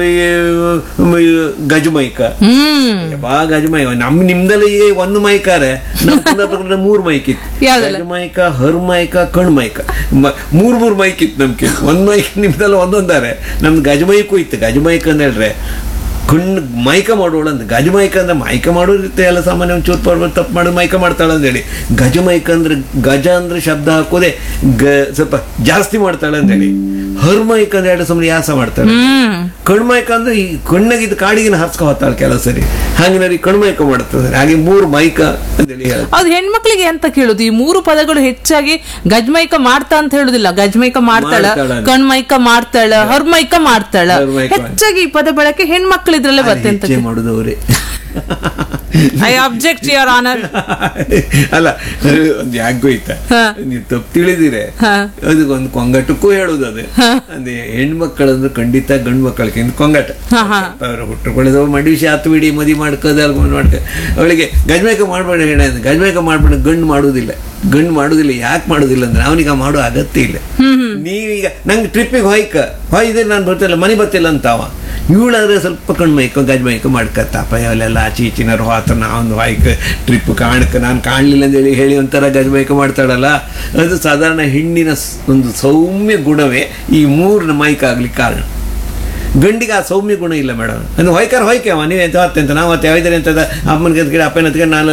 ಗಜಮೈಕ ಬಾ ಗಜಮೈಕ ನಮ್ ನಿಮ್ದಲ್ಲ ಈಗ ಒಂದು ಮೈಕಾರೆ ನಮ್ಮ ಮೂರ್ ಮೈಕ್ ಇತ್ತು. ಗಜಮೈಕ, ಹರ್ಮೈಕ, ಕಣ್ಮೈಕ, ಮೂರ್ ಮೂರ್ ಮೈಕ್ ಇತ್ತು ನಮ್ಗೆ. ಒಂದ್ ಮೈಕ್ ನಿಮ್ದಲ್ಲ ಒಂದೊಂದಾರೆ. ನಮ್ದು ಗಜಮೈಕು ಇತ್ತು. ಗಜಮೈಕ ಅಂತ ಹೇಳ್ರೆ ಕಣ್ಣು ಮೈಕ ಮಾಡೋಳು ಅಂತ. ಗಜಮೈಕ ಅಂದ್ರೆ ಮೈಕ ಮಾಡೋದಿರುತ್ತೆ ಎಲ್ಲ ಸಾಮಾನ್ಯ ಒಂಚೂರು ಪರ್ವತ ತಪ್ಪು ಮಾಡೋದು ಮೈಕ ಮಾಡ್ತಾಳೆ ಅಂತೇಳಿ. ಗಜಮೈಕ ಅಂದ್ರೆ ಗಜ ಅಂದ್ರೆ ಶಬ್ದ ಹಾಕೋದೆ ಗ ಸ್ವಲ್ಪ ಜಾಸ್ತಿ ಮಾಡ್ತಾಳೆ ಅಂತೇಳಿ. ಹರ್ಮೈಕ ಅಂದ್ರೆ ಎರಡು ಸುಮ್ಮನೆ ಯಾಸ ಮಾಡ್ತಾಳೆ. ಕಣ್ಮೈಕ ಅಂದ್ರೆ ಈ ಕಣ್ಣಾಗಿದ್ದು ಕಾಡಿಗಿನ ಹರ್ಸ್ಕೊ ಹೋಗ್ತಾಳೆ ಕೆಲವು ಸರಿ. ಹಾಗೆ ಕಣ್ಮೈಕ ಮಾಡ್ತದೆ. ಹಾಗೆ ಮೂರು ಮೈಕ ಅಂತೇಳಿ ಹೇಳ. ಅದು ಹೆಣ್ಮಕ್ಳಿಗೆ ಅಂತ ಕೇಳುದು. ಈ ಮೂರು ಪದಗಳು ಹೆಚ್ಚಾಗಿ ಗಜ್ಮೈಕ ಮಾಡ್ತಾ ಅಂತ ಹೇಳುದಿಲ್ಲ. ಗಜ್ಮೈಕ ಮಾಡ್ತಾಳ, ಕಣ್ಮೈಕ ಮಾಡ್ತಾಳ, ಹರ್ಮೈಕ ಮಾಡ್ತಾಳ. ಹೆಚ್ಚಾಗಿ ಈ ಪದ ಬಳಕೆ ಹೆಣ್ಮಕ್ಳು ಇದ್ರಲ್ಲೇ ಬರ್ತಂತ ಮಾಡುದವ್ರೆ. I object your honour. ಅಲ್ಲ ಒಂದು ಯಾಕೋಯ್ತಾ ನೀವು ತಪ್ಪು ತಿಳಿದಿರೆ ಅದಕ್ಕೊಂದು ಕೊಂಗಟಕ್ಕೂ ಹೇಳುದು. ಅದೇ ಅಂದ್ರೆ ಹೆಣ್ಮಕ್ಕಳಂದ್ರೆ ಖಂಡಿತ ಗಂಡು ಮಕ್ಕಳಕ್ಕಿಂತ ಕೊಂಗಟ. ಅವ್ರು ಹುಟ್ಟುಕೊಳ್ಳೋದು ಮಡಿಸಿ ಹತ್ತು ಬಿಡಿ ಮದಿ ಮಾಡ್ಕೋದ ಮಾಡ್ಕ ಅವಳಿಗೆ ಗಜ್ಮೈಕ ಮಾಡ್ಬೇಡ ಹೆಣ ಗಜ್ಮೈಕ ಮಾಡ್ಬೇಡ ಗಂಡು ಮಾಡುದಿಲ್ಲ. ಗಂಡು ಮಾಡುದಿಲ್ಲ. ಯಾಕೆ ಮಾಡುದಿಲ್ಲ ಅಂದ್ರೆ ಅವನಿಗೆ ಮಾಡೋ ಅಗತ್ಯ ಇಲ್ಲ. ನೀವೀಗ ನಂಗೆ ಟ್ರಿಪ್ಪಿಗೆ ಹೊಯ್ಕ ಹೊಯ್ದ್ರೆ ನಾನು ಬರ್ತಿಲ್ಲ ಮನೆ ಬರ್ತಿಲ್ಲ ಅಂತಾವ. ಇವಳಾದ್ರೆ ಸ್ವಲ್ಪ ಕಣ್ಮೈಕ ಗಜ್ಮೈಕ ಮಾಡ್ಕತ್ತಪ್ಪ ಅವೆಲ್ಲ ಆಚೆ ಈಚಿನಾರು ಹೋತ ನಾವೊಂದು ಹೊಯ್ಕ ಟ್ರಿಪ್ ಕಾಣಕ ನಾನು ಕಾಣಲಿಲ್ಲ ಅಂತೇಳಿ ಹೇಳಿ ಒಂಥರ ಗಜ್ಮೈಕ ಮಾಡ್ತಾಳಲ್ಲ. ಅದು ಸಾಧಾರಣ ಹೆಣ್ಣಿನ ಒಂದು ಸೌಮ್ಯ ಗುಣವೇ ಈ ಮೂರನ ಮೈಕ್ ಆಗ್ಲಿಕ್ಕೆ ಕಾರಣ. ಗಂಡಿಗೆ ಆ ಸೌಮ್ಯ ಗುಣ ಇಲ್ಲ ಮೇಡಮ್. ಅಂದ್ರೆ ಹೊಯ್ಕಾರ ಹೊಯ್ಕೆ ಅವ ನೀವೆಂತ ಹೊತ್ತೆ ಅಂತ ನಾವು ಹೊತ್ತೆ ಹೊಯ್ತಾರೆ ಅಂತದ ಅಮ್ಮನ ಗದ್ಗಿಡ ಅಪ್ಪನ ಹತ್ಕೊಂಡು ನಾನು